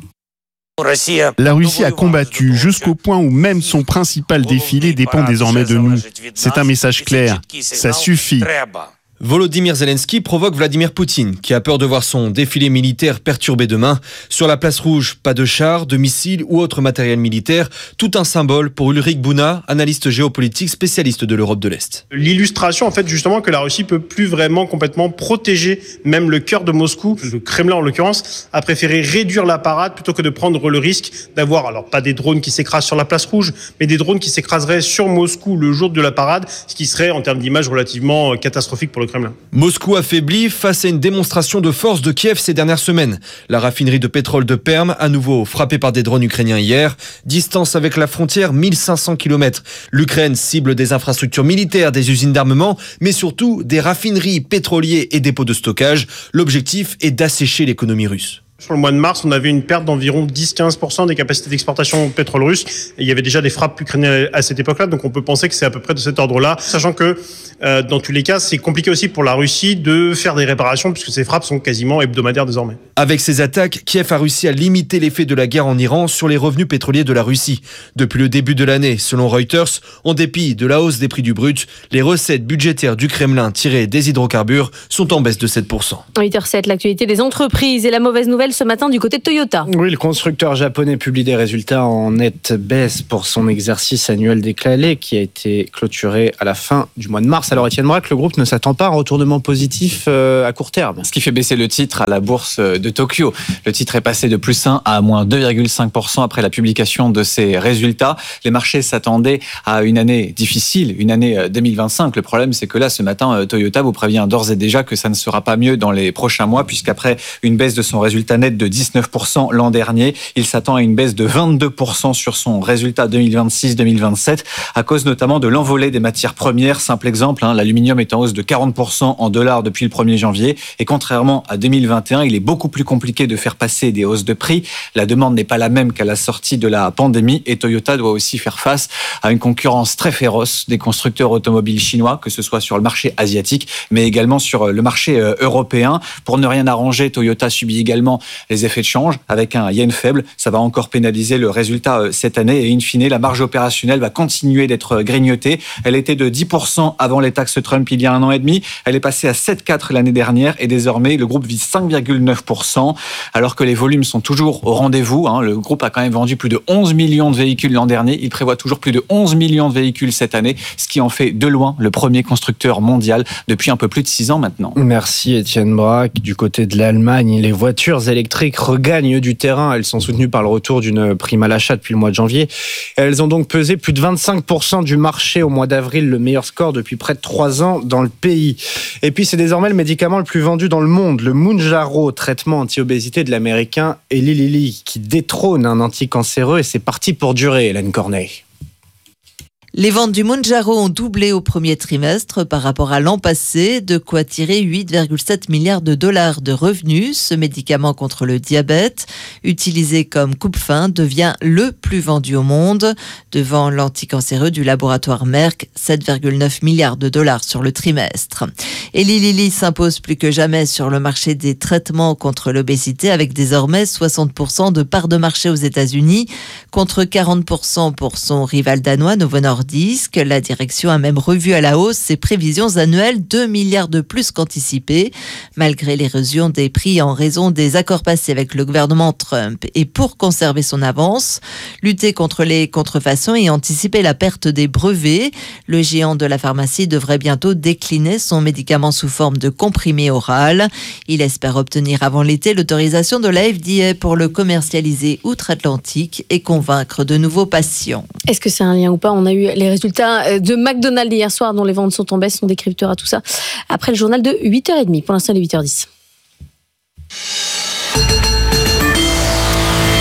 La Russie a combattu jusqu'au point où même son principal défilé dépend désormais de nous. C'est un message clair. Ça suffit. Volodymyr Zelensky provoque Vladimir Poutine, qui a peur de voir son défilé militaire perturbé demain. Sur la place rouge, pas de chars, de missiles ou autre matériel militaire. Tout un symbole pour Ulrich Bouna, analyste géopolitique spécialiste de l'Europe de l'Est. L'illustration, en fait, justement, que la Russie peut plus vraiment complètement protéger même le cœur de Moscou. Le Kremlin, en l'occurrence, a préféré réduire la parade plutôt que de prendre le risque d'avoir, alors pas des drones qui s'écrasent sur la place rouge, mais des drones qui s'écraseraient sur Moscou le jour de la parade, ce qui serait, en termes d'image, relativement catastrophique pour le Kremlin. Moscou affaibli face à une démonstration de force de Kiev ces dernières semaines. La raffinerie de pétrole de Perm, à nouveau frappée par des drones ukrainiens hier. Distance avec la frontière, 1500 km. L'Ukraine cible des infrastructures militaires, des usines d'armement, mais surtout des raffineries, pétroliers et dépôts de stockage. L'objectif est d'assécher l'économie russe. Sur le mois de mars, on avait une perte d'environ 10-15% des capacités d'exportation de pétrole russe. Et il y avait déjà des frappes ukrainiennes à cette époque-là, donc on peut penser que c'est à peu près de cet ordre-là. Sachant que, dans tous les cas, c'est compliqué aussi pour la Russie de faire des réparations, puisque ces frappes sont quasiment hebdomadaires désormais. Avec ces attaques, Kiev a réussi à limiter l'effet de la guerre en Iran sur les revenus pétroliers de la Russie. Depuis le début de l'année, selon Reuters, en dépit de la hausse des prix du brut, les recettes budgétaires du Kremlin tirées des hydrocarbures sont en baisse de 7%. 8h07, l'actualité des entreprises et la mauvaise nouvelle ce matin du côté de Toyota. Oui, le constructeur japonais publie des résultats en nette baisse pour son exercice annuel déclaré qui a été clôturé à la fin du mois de mars. Alors Étienne Braque, le groupe ne s'attend pas à un retournement positif à court terme. Ce qui fait baisser le titre à la bourse de Tokyo. Le titre est passé de plus 1 à moins 2,5% après la publication de ses résultats. Les marchés s'attendaient à une année difficile, une année 2025. Le problème, c'est que là, ce matin, Toyota vous prévient d'ores et déjà que ça ne sera pas mieux dans les prochains mois, puisqu'après une baisse de son résultat net de 19% l'an dernier. Il s'attend à une baisse de 22% sur son résultat 2026-2027 à cause notamment de l'envolée des matières premières. Simple exemple, l'aluminium est en hausse de 40% en dollars depuis le 1er janvier. Et contrairement à 2021, il est beaucoup plus compliqué de faire passer des hausses de prix. La demande n'est pas la même qu'à la sortie de la pandémie et Toyota doit aussi faire face à une concurrence très féroce des constructeurs automobiles chinois, que ce soit sur le marché asiatique, mais également sur le marché européen. Pour ne rien arranger, Toyota subit également les effets de change. Avec un yen faible, ça va encore pénaliser le résultat cette année et in fine, la marge opérationnelle va continuer d'être grignotée. Elle était de 10% avant les taxes Trump il y a 1 an et demi. Elle est passée à 7,4% l'année dernière et désormais, le groupe vise 5,9%. Alors que les volumes sont toujours au rendez-vous. Le groupe a quand même vendu plus de 11 millions de véhicules l'an dernier. Il prévoit toujours plus de 11 millions de véhicules cette année, ce qui en fait de loin le premier constructeur mondial depuis un peu plus de 6 ans maintenant. Merci Étienne Braque. Du côté de l'Allemagne, les voitures électriques regagnent du terrain. Elles sont soutenues par le retour d'une prime à l'achat depuis le mois de janvier. Elles ont donc pesé plus de 25% du marché au mois d'avril, le meilleur score depuis près de 3 ans dans le pays. Et puis c'est désormais le médicament le plus vendu dans le monde, le Mounjaro, traitement anti-obésité de l'américain Eli Lilly, qui détrône un anticancéreux et c'est parti pour durer, Hélène Corneille. Les ventes du Mounjaro ont doublé au premier trimestre par rapport à l'an passé, de quoi tirer 8,7 milliards de dollars de revenus. Ce médicament contre le diabète, utilisé comme coupe-faim, devient le plus vendu au monde, devant l'anticancéreux du laboratoire Merck, 7,9 milliards de dollars sur le trimestre. Eli Lilly s'impose plus que jamais sur le marché des traitements contre l'obésité, avec désormais 60% de part de marché aux États-Unis, contre 40% pour son rival danois Novo Nordisk. La direction a même revu à la hausse ses prévisions annuelles, 2 milliards de plus qu'anticipé, malgré l'érosion des prix en raison des accords passés avec le gouvernement Trump. Et pour conserver son avance, lutter contre les contrefaçons et anticiper la perte des brevets, le géant de la pharmacie devrait bientôt décliner son médicament sous forme de comprimé oral. Il espère obtenir avant l'été l'autorisation de la FDA pour le commercialiser outre-Atlantique et convaincre de nouveaux patients. Est-ce que c'est un lien ou pas ? On a eu les résultats de McDonald's hier soir, dont les ventes sont en baisse. On décryptera tout ça après le journal de 8h30. Pour l'instant, il est 8h10.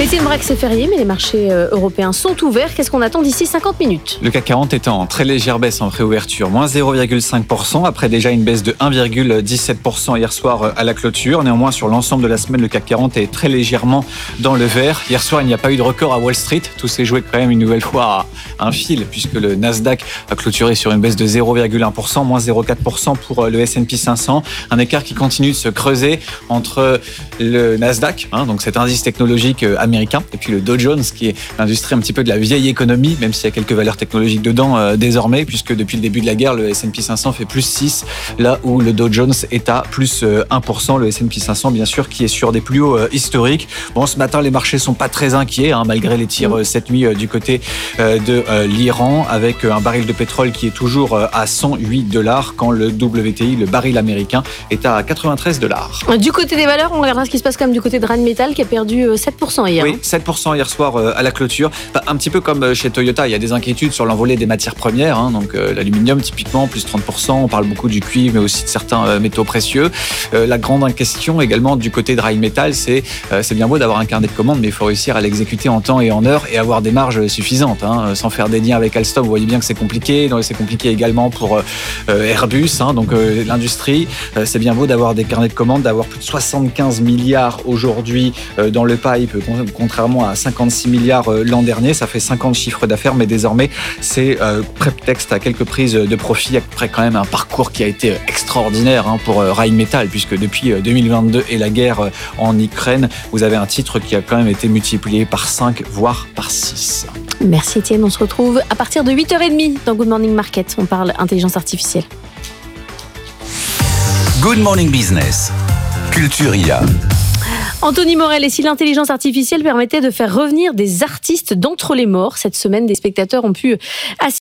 Étienne Braque, c'est férié, mais les marchés européens sont ouverts. Qu'est-ce qu'on attend d'ici 50 minutes ? Le CAC 40 est en très légère baisse en préouverture, moins 0,5%, après déjà une baisse de 1,17% hier soir à la clôture. Néanmoins, sur l'ensemble de la semaine, le CAC 40 est très légèrement dans le vert. Hier soir, il n'y a pas eu de record à Wall Street. Tout s'est joué quand même une nouvelle fois à un fil, puisque le Nasdaq a clôturé sur une baisse de 0,1%, moins 0,4% pour le S&P 500. Un écart qui continue de se creuser entre le Nasdaq, donc cet indice technologique américain, et puis le Dow Jones, qui est l'industrie un petit peu de la vieille économie, même s'il y a quelques valeurs technologiques dedans désormais, puisque depuis le début de la guerre, le S&P 500 fait plus 6, là où le Dow Jones est à plus 1%. Le S&P 500, bien sûr, qui est sur des plus hauts historiques. Bon, ce matin, les marchés sont pas très inquiets, malgré les tirs cette nuit du côté de l'Iran, avec un baril de pétrole qui est toujours à $108, quand le WTI, le baril américain, est à $93. Du côté des valeurs, on regardera ce qui se passe quand même du côté de Rheinmetall, qui a perdu 7% hier. Oui, 7% hier soir à la clôture. Un petit peu comme chez Toyota, il y a des inquiétudes sur l'envolée des matières premières, donc l'aluminium typiquement, plus 30%, on parle beaucoup du cuivre, mais aussi de certains métaux précieux. La grande question également du côté de Rheinmetall, c'est bien beau d'avoir un carnet de commandes, mais il faut réussir à l'exécuter en temps et en heure et avoir des marges suffisantes. Sans faire des liens avec Alstom, vous voyez bien que c'est compliqué. C'est compliqué également pour Airbus, donc l'industrie. C'est bien beau d'avoir des carnets de commandes, d'avoir plus de 75 milliards aujourd'hui dans le pipe, contrairement à 56 milliards l'an dernier. Ça fait 50 chiffres d'affaires, mais désormais, c'est prétexte à quelques prises de profit, après quand même un parcours qui a été extraordinaire pour Rheinmetall, puisque depuis 2022 et la guerre en Ukraine, vous avez un titre qui a quand même été multiplié par 5, voire par 6. Merci Étienne, on se retrouve à partir de 8h30 dans Good Morning Market. On parle intelligence artificielle. Good Morning Business, Culture IA. Anthony Morel, et si l'intelligence artificielle permettait de faire revenir des artistes d'entre les morts, cette semaine, des spectateurs ont pu assister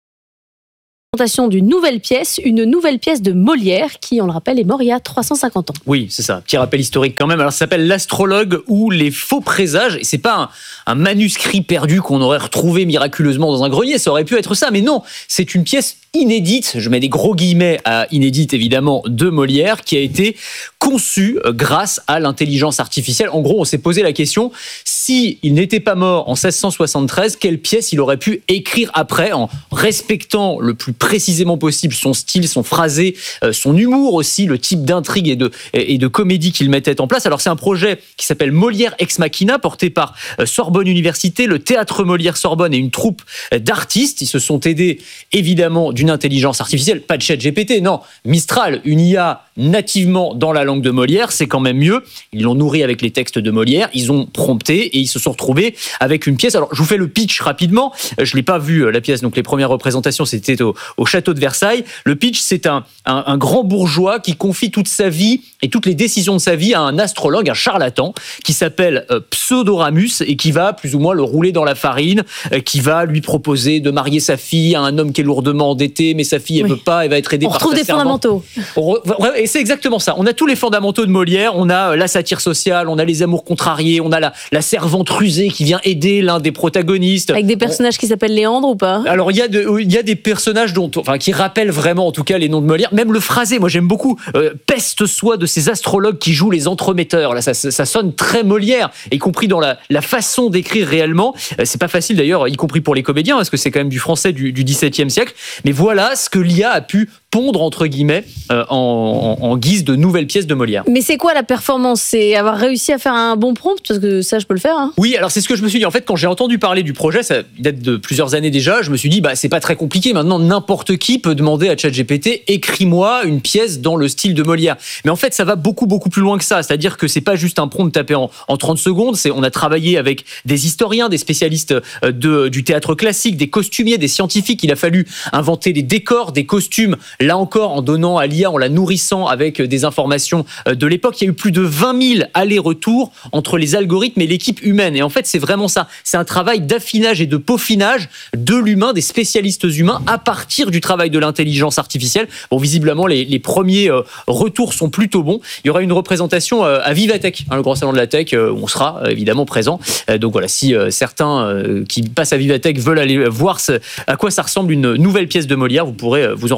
à la présentation d'une nouvelle pièce de Molière, qui, on le rappelle, est mort il y a 350 ans. Oui, c'est ça. Petit rappel historique quand même. Alors, ça s'appelle L'Astrologue ou les faux présages. Et c'est pas un manuscrit perdu qu'on aurait retrouvé miraculeusement dans un grenier. Ça aurait pu être ça, mais non. C'est une pièce inédite, je mets des gros guillemets à inédite évidemment, de Molière, qui a été conçue grâce à l'intelligence artificielle. En gros, on s'est posé la question, s'il n'était pas mort en 1673, quelle pièce il aurait pu écrire après, en respectant le plus précisément possible son style, son phrasé, son humour aussi, le type d'intrigue et de comédie qu'il mettait en place. Alors c'est un projet qui s'appelle Molière Ex Machina, porté par Sorbonne Université, le Théâtre Molière Sorbonne et une troupe d'artistes. Ils se sont aidés évidemment d'une intelligence artificielle, pas de ChatGPT, non, Mistral, une IA nativement dans la langue de Molière, c'est quand même mieux. Ils l'ont nourri avec les textes de Molière, ils ont prompté et ils se sont retrouvés avec une pièce. Alors, je vous fais le pitch rapidement. Je l'ai pas vu, la pièce, donc les premières représentations, c'était au château de Versailles. Le pitch, c'est un grand bourgeois qui confie toute sa vie et toutes les décisions de sa vie à un astrologue, un charlatan, qui s'appelle Pseudoramus et qui va plus ou moins le rouler dans la farine, qui va lui proposer de marier sa fille à un homme qui est lourdement endetté, mais sa fille, elle veut pas, elle va être aidée par sa servante. On retrouve des fondamentaux. Et c'est exactement ça. On a tous les fondamentaux de Molière. On a la satire sociale, on a les amours contrariés, on a la servante rusée qui vient aider l'un des protagonistes. Avec des personnages qui s'appellent Léandre ou pas ? Alors, il y a des personnages qui rappellent vraiment, en tout cas, les noms de Molière. Même le phrasé, moi j'aime beaucoup. Peste soit de ces astrologues qui jouent les entremetteurs. Là, ça sonne très Molière, y compris dans la façon d'écrire réellement. C'est pas facile d'ailleurs, y compris pour les comédiens, parce que c'est quand même du français du XVIIe siècle. Mais voilà ce que l'IA a pu pondre, entre guillemets, en guise de nouvelle pièce de Molière. Mais c'est quoi la performance ? C'est avoir réussi à faire un bon prompt ? Parce que ça, je peux le faire. Oui, alors c'est ce que je me suis dit. En fait, quand j'ai entendu parler du projet, ça date de plusieurs années déjà, je me suis dit, c'est pas très compliqué. Maintenant, n'importe qui peut demander à ChatGPT, écris-moi une pièce dans le style de Molière. Mais en fait, ça va beaucoup, beaucoup plus loin que ça. C'est-à-dire que c'est pas juste un prompt tapé en 30 secondes. On a travaillé avec des historiens, des spécialistes du théâtre classique, des costumiers, des scientifiques. Il a fallu inventer des décors, des costumes. Là encore, en donnant à l'IA, en la nourrissant avec des informations de l'époque, il y a eu plus de 20 000 allers-retours entre les algorithmes et l'équipe humaine. Et en fait, c'est vraiment ça. C'est un travail d'affinage et de peaufinage de l'humain, des spécialistes humains, à partir du travail de l'intelligence artificielle. Bon, visiblement, les premiers retours sont plutôt bons. Il y aura une représentation à Vivatech, le grand salon de la tech, où on sera évidemment présent. Donc voilà, si certains qui passent à Vivatech veulent aller voir à quoi ça ressemble une nouvelle pièce de Molière, vous pourrez vous en rendre compte à ce moment.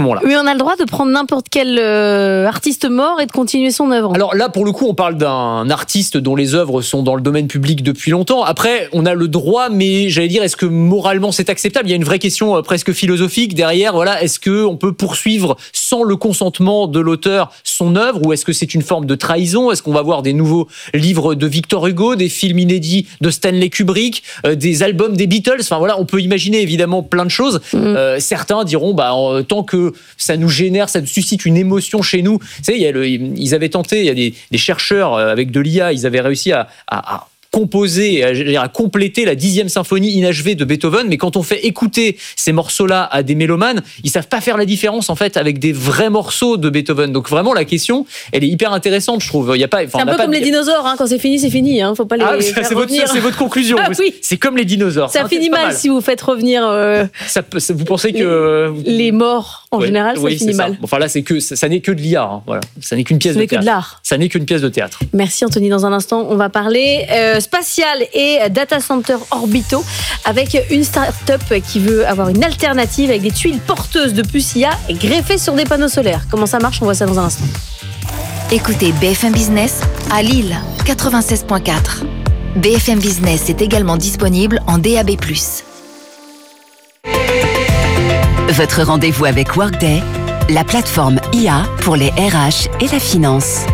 moment-là. Oui, on a le droit de prendre n'importe quel artiste mort et de continuer son œuvre. Alors là, pour le coup, on parle d'un artiste dont les œuvres sont dans le domaine public depuis longtemps. Après, on a le droit, mais j'allais dire, est-ce que moralement c'est acceptable ? Il y a une vraie question presque philosophique derrière. Voilà, est-ce qu'on peut poursuivre sans le consentement de l'auteur son œuvre, ou est-ce que c'est une forme de trahison ? Est-ce qu'on va voir des nouveaux livres de Victor Hugo, des films inédits de Stanley Kubrick, des albums des Beatles ? Enfin voilà, on peut imaginer évidemment plein de choses. Certains diront, tant que ça nous génère, ça nous suscite une émotion chez nous. Vous savez, ils avaient tenté, il y a des chercheurs avec de l'IA, ils avaient réussi à composer, à compléter la 10e symphonie inachevée de Beethoven, mais quand on fait écouter ces morceaux-là à des mélomanes, ils savent pas faire la différence en fait avec des vrais morceaux de Beethoven. Donc vraiment la question, elle est hyper intéressante, je trouve. Il y a pas, c'est un peu comme les dinosaures, hein. Quand c'est fini, c'est fini. Faut pas les faire revenir. C'est votre conclusion. Oui. C'est comme les dinosaures. Ça finit mal si vous faites revenir. Vous pensez que les morts en général, ça finit mal. Enfin là, ça n'est que de l'IA. Hein. Voilà, ça n'est qu'une pièce de théâtre. Que de l'art. Ça n'est qu'une pièce de théâtre. Merci Anthony. Dans un instant, on va parler spatial et data center orbitaux avec une start-up qui veut avoir une alternative avec des tuiles porteuses de puces IA et greffées sur des panneaux solaires. Comment ça marche ? On voit ça dans un instant. Écoutez BFM Business à Lille 96.4. BFM Business est également disponible en DAB+. Votre rendez-vous avec Workday, la plateforme IA pour les RH et la finance.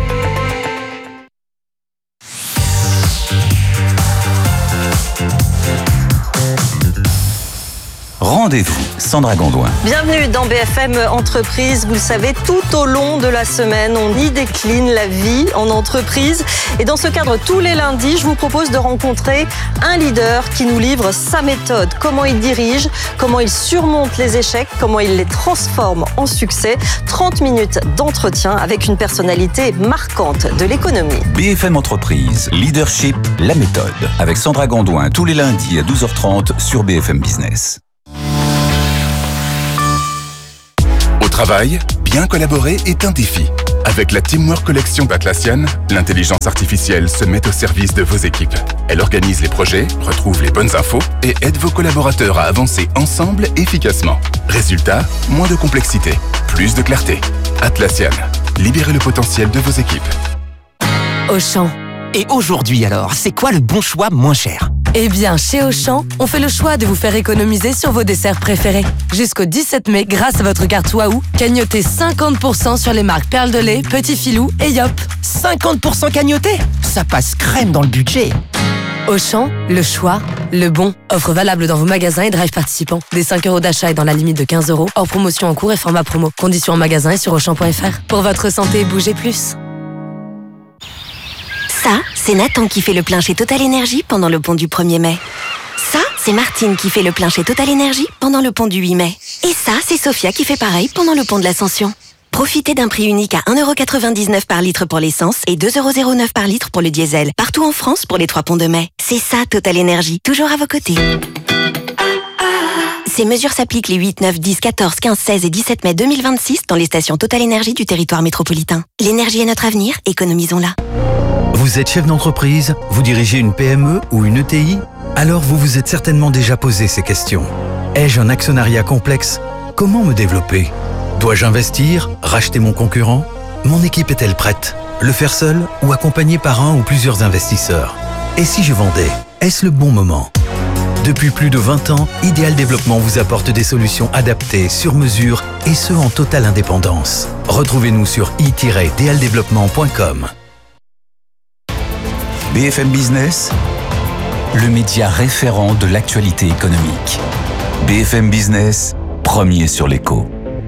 Rendez-vous, Sandra Gondouin. Bienvenue dans BFM Entreprise. Vous le savez, tout au long de la semaine, on y décline la vie en entreprise. Et dans ce cadre, tous les lundis, je vous propose de rencontrer un leader qui nous livre sa méthode. Comment il dirige, comment il surmonte les échecs, comment il les transforme en succès. 30 minutes d'entretien avec une personnalité marquante de l'économie. BFM Entreprise, leadership, la méthode. Avec Sandra Gondouin, tous les lundis à 12h30 sur BFM Business. Au travail, bien collaborer est un défi. Avec la Teamwork Collection d'Atlassian, l'intelligence artificielle se met au service de vos équipes. Elle organise les projets, retrouve les bonnes infos et aide vos collaborateurs à avancer ensemble efficacement. Résultat, moins de complexité, plus de clarté. Atlassian, libérez le potentiel de vos équipes. Auchan. Et aujourd'hui alors, c'est quoi le bon choix moins cher ? Eh bien, chez Auchan, on fait le choix de vous faire économiser sur vos desserts préférés. Jusqu'au 17 mai, grâce à votre carte Waouh, cagnotez 50% sur les marques Perle de lait, Petit Filou et Yop. 50% cagnoté ? Ça passe crème dans le budget. Auchan, le choix, le bon. Offre valable dans vos magasins et drive participants. Des 5 € d'achat et dans la limite de 15 €. Hors promotion en cours et format promo. Conditions en magasin et sur Auchan.fr. Pour votre santé, bougez plus. Ça, c'est Nathan qui fait le plein chez Total Énergie pendant le pont du 1er mai. Ça, c'est Martine qui fait le plein chez Total Énergie pendant le pont du 8 mai. Et ça, c'est Sophia qui fait pareil pendant le pont de l'Ascension. Profitez d'un prix unique à 1,99 € par litre pour l'essence et 2,09 € par litre pour le diesel. Partout en France pour les 3 ponts de mai. C'est ça, Total Énergie. Toujours à vos côtés. Ces mesures s'appliquent les 8, 9, 10, 14, 15, 16 et 17 mai 2026 dans les stations Total Énergie du territoire métropolitain. L'énergie est notre avenir, économisons-la. Vous êtes chef d'entreprise, vous dirigez une PME ou une ETI ? Alors vous vous êtes certainement déjà posé ces questions. Ai-je un actionnariat complexe ? Comment me développer ? Dois-je investir ? Racheter mon concurrent ? Mon équipe est-elle prête ? Le faire seul ou accompagné par un ou plusieurs investisseurs ? Et si je vendais ? Est-ce le bon moment ? Depuis plus de 20 ans, Ideal Développement vous apporte des solutions adaptées, sur mesure et ce en totale indépendance. Retrouvez-nous sur i-dealdéveloppement.com. BFM Business, le média référent de l'actualité économique. BFM Business, premier sur l'écho.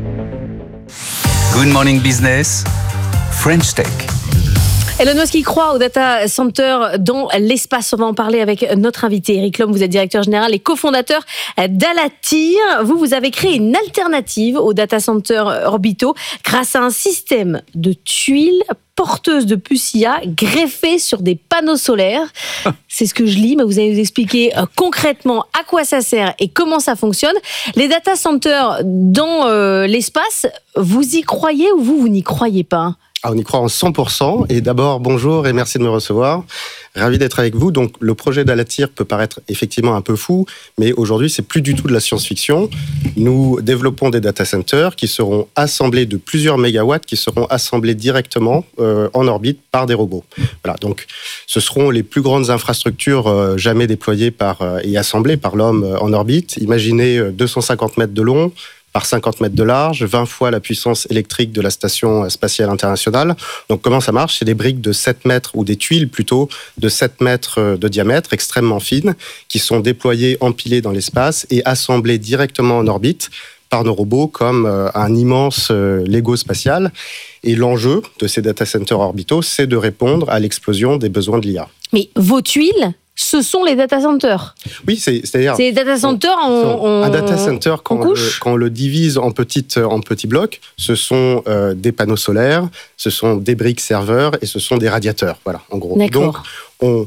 Good Morning Business, French Tech. Elon Musk qui croit au data center dans l'espace. On va en parler avec notre invité Eric Lhomme. Vous êtes directeur général et cofondateur d'Alatyr. Vous avez créé une alternative aux data centers orbitaux grâce à un système de tuiles porteuses de puces IA greffées sur des panneaux solaires. C'est ce que je lis, mais vous allez nous expliquer concrètement à quoi ça sert et comment ça fonctionne. Les data centers dans l'espace, vous y croyez ou vous n'y croyez pas ? On y croit en 100%. Et d'abord, bonjour et merci de me recevoir. Ravi d'être avec vous. Donc, le projet d'Alatir peut paraître effectivement un peu fou, mais aujourd'hui, c'est plus du tout de la science-fiction. Nous développons des data centers qui seront assemblés de plusieurs mégawatts, qui seront assemblés directement en orbite par des robots. Voilà. Donc, ce seront les plus grandes infrastructures jamais déployées et assemblées par l'homme en orbite. Imaginez 250 mètres de long, par 50 mètres de large, 20 fois la puissance électrique de la Station spatiale internationale. Donc comment ça marche ? C'est des briques de 7 mètres, ou des tuiles plutôt, de 7 mètres de diamètre, extrêmement fines, qui sont déployées, empilées dans l'espace et assemblées directement en orbite par nos robots comme un immense Lego spatial. Et l'enjeu de ces data centers orbitaux, c'est de répondre à l'explosion des besoins de l'IA. Mais vos tuiles, ce sont les data centers. Oui, c'est-à-dire... C'est les data centers un data center, quand on le divise en petits blocs, ce sont des panneaux solaires, ce sont des briques serveurs et ce sont des radiateurs. Voilà, en gros. D'accord. Donc,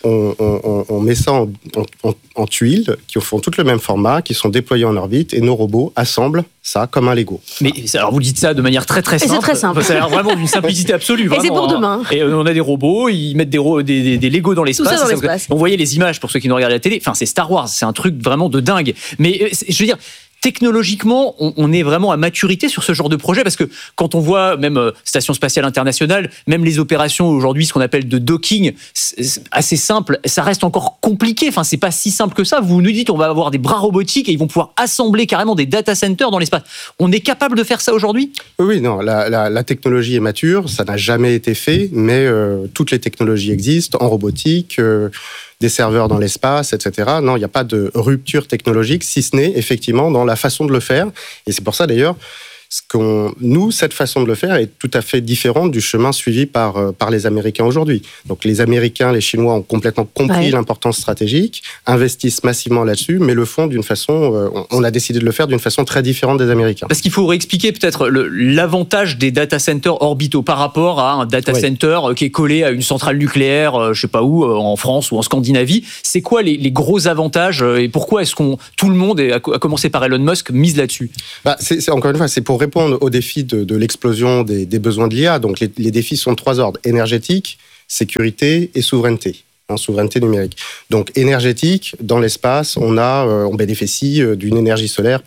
on met ça en tuiles qui font toutes le même format, qui sont déployées en orbite, et nos robots assemblent ça comme un Lego. Mais alors vous dites ça de manière très très simple. C'est très simple. Ça a l'air vraiment d'une simplicité absolue. Vraiment, et c'est pour demain. Et on a des robots, ils mettent des Legos dans l'espace. Tout ça dans l'espace. On voyait les images pour ceux qui nous regardent à la télé. Enfin, c'est Star Wars, c'est un truc vraiment de dingue. Mais je veux dire, technologiquement, on est vraiment à maturité sur ce genre de projet, parce que quand on voit même Station spatiale internationale, même les opérations aujourd'hui, ce qu'on appelle de docking, c'est assez simple, ça reste encore compliqué. Enfin, c'est pas si simple que ça. Vous nous dites, on va avoir des bras robotiques et ils vont pouvoir assembler carrément des data centers dans l'espace. On est capable de faire ça aujourd'hui ? Oui, non, la technologie est mature, ça n'a jamais été fait, mais toutes les technologies existent en robotique. Des serveurs dans l'espace, etc. Non, il n'y a pas de rupture technologique, si ce n'est effectivement dans la façon de le faire. Et c'est pour ça d'ailleurs, cette façon de le faire est tout à fait différente du chemin suivi par les Américains aujourd'hui. Donc les Américains, les Chinois ont complètement compris l'importance stratégique, investissent massivement là-dessus, mais le font d'une façon, on a décidé de le faire d'une façon très différente des Américains. Parce qu'il faut réexpliquer peut-être l'avantage des data centers orbitaux par rapport à un data center qui est collé à une centrale nucléaire, je sais pas où, en France ou en Scandinavie. C'est quoi les gros avantages et pourquoi est-ce tout le monde, à commencer par Elon Musk, mise là-dessus ? Encore une fois, c'est pour répondre aux défis de l'explosion des besoins de l'IA. Donc les défis sont de 3 ordres: énergétique, sécurité et souveraineté. Souveraineté numérique. Donc énergétique, dans l'espace, on bénéficie d'une énergie solaire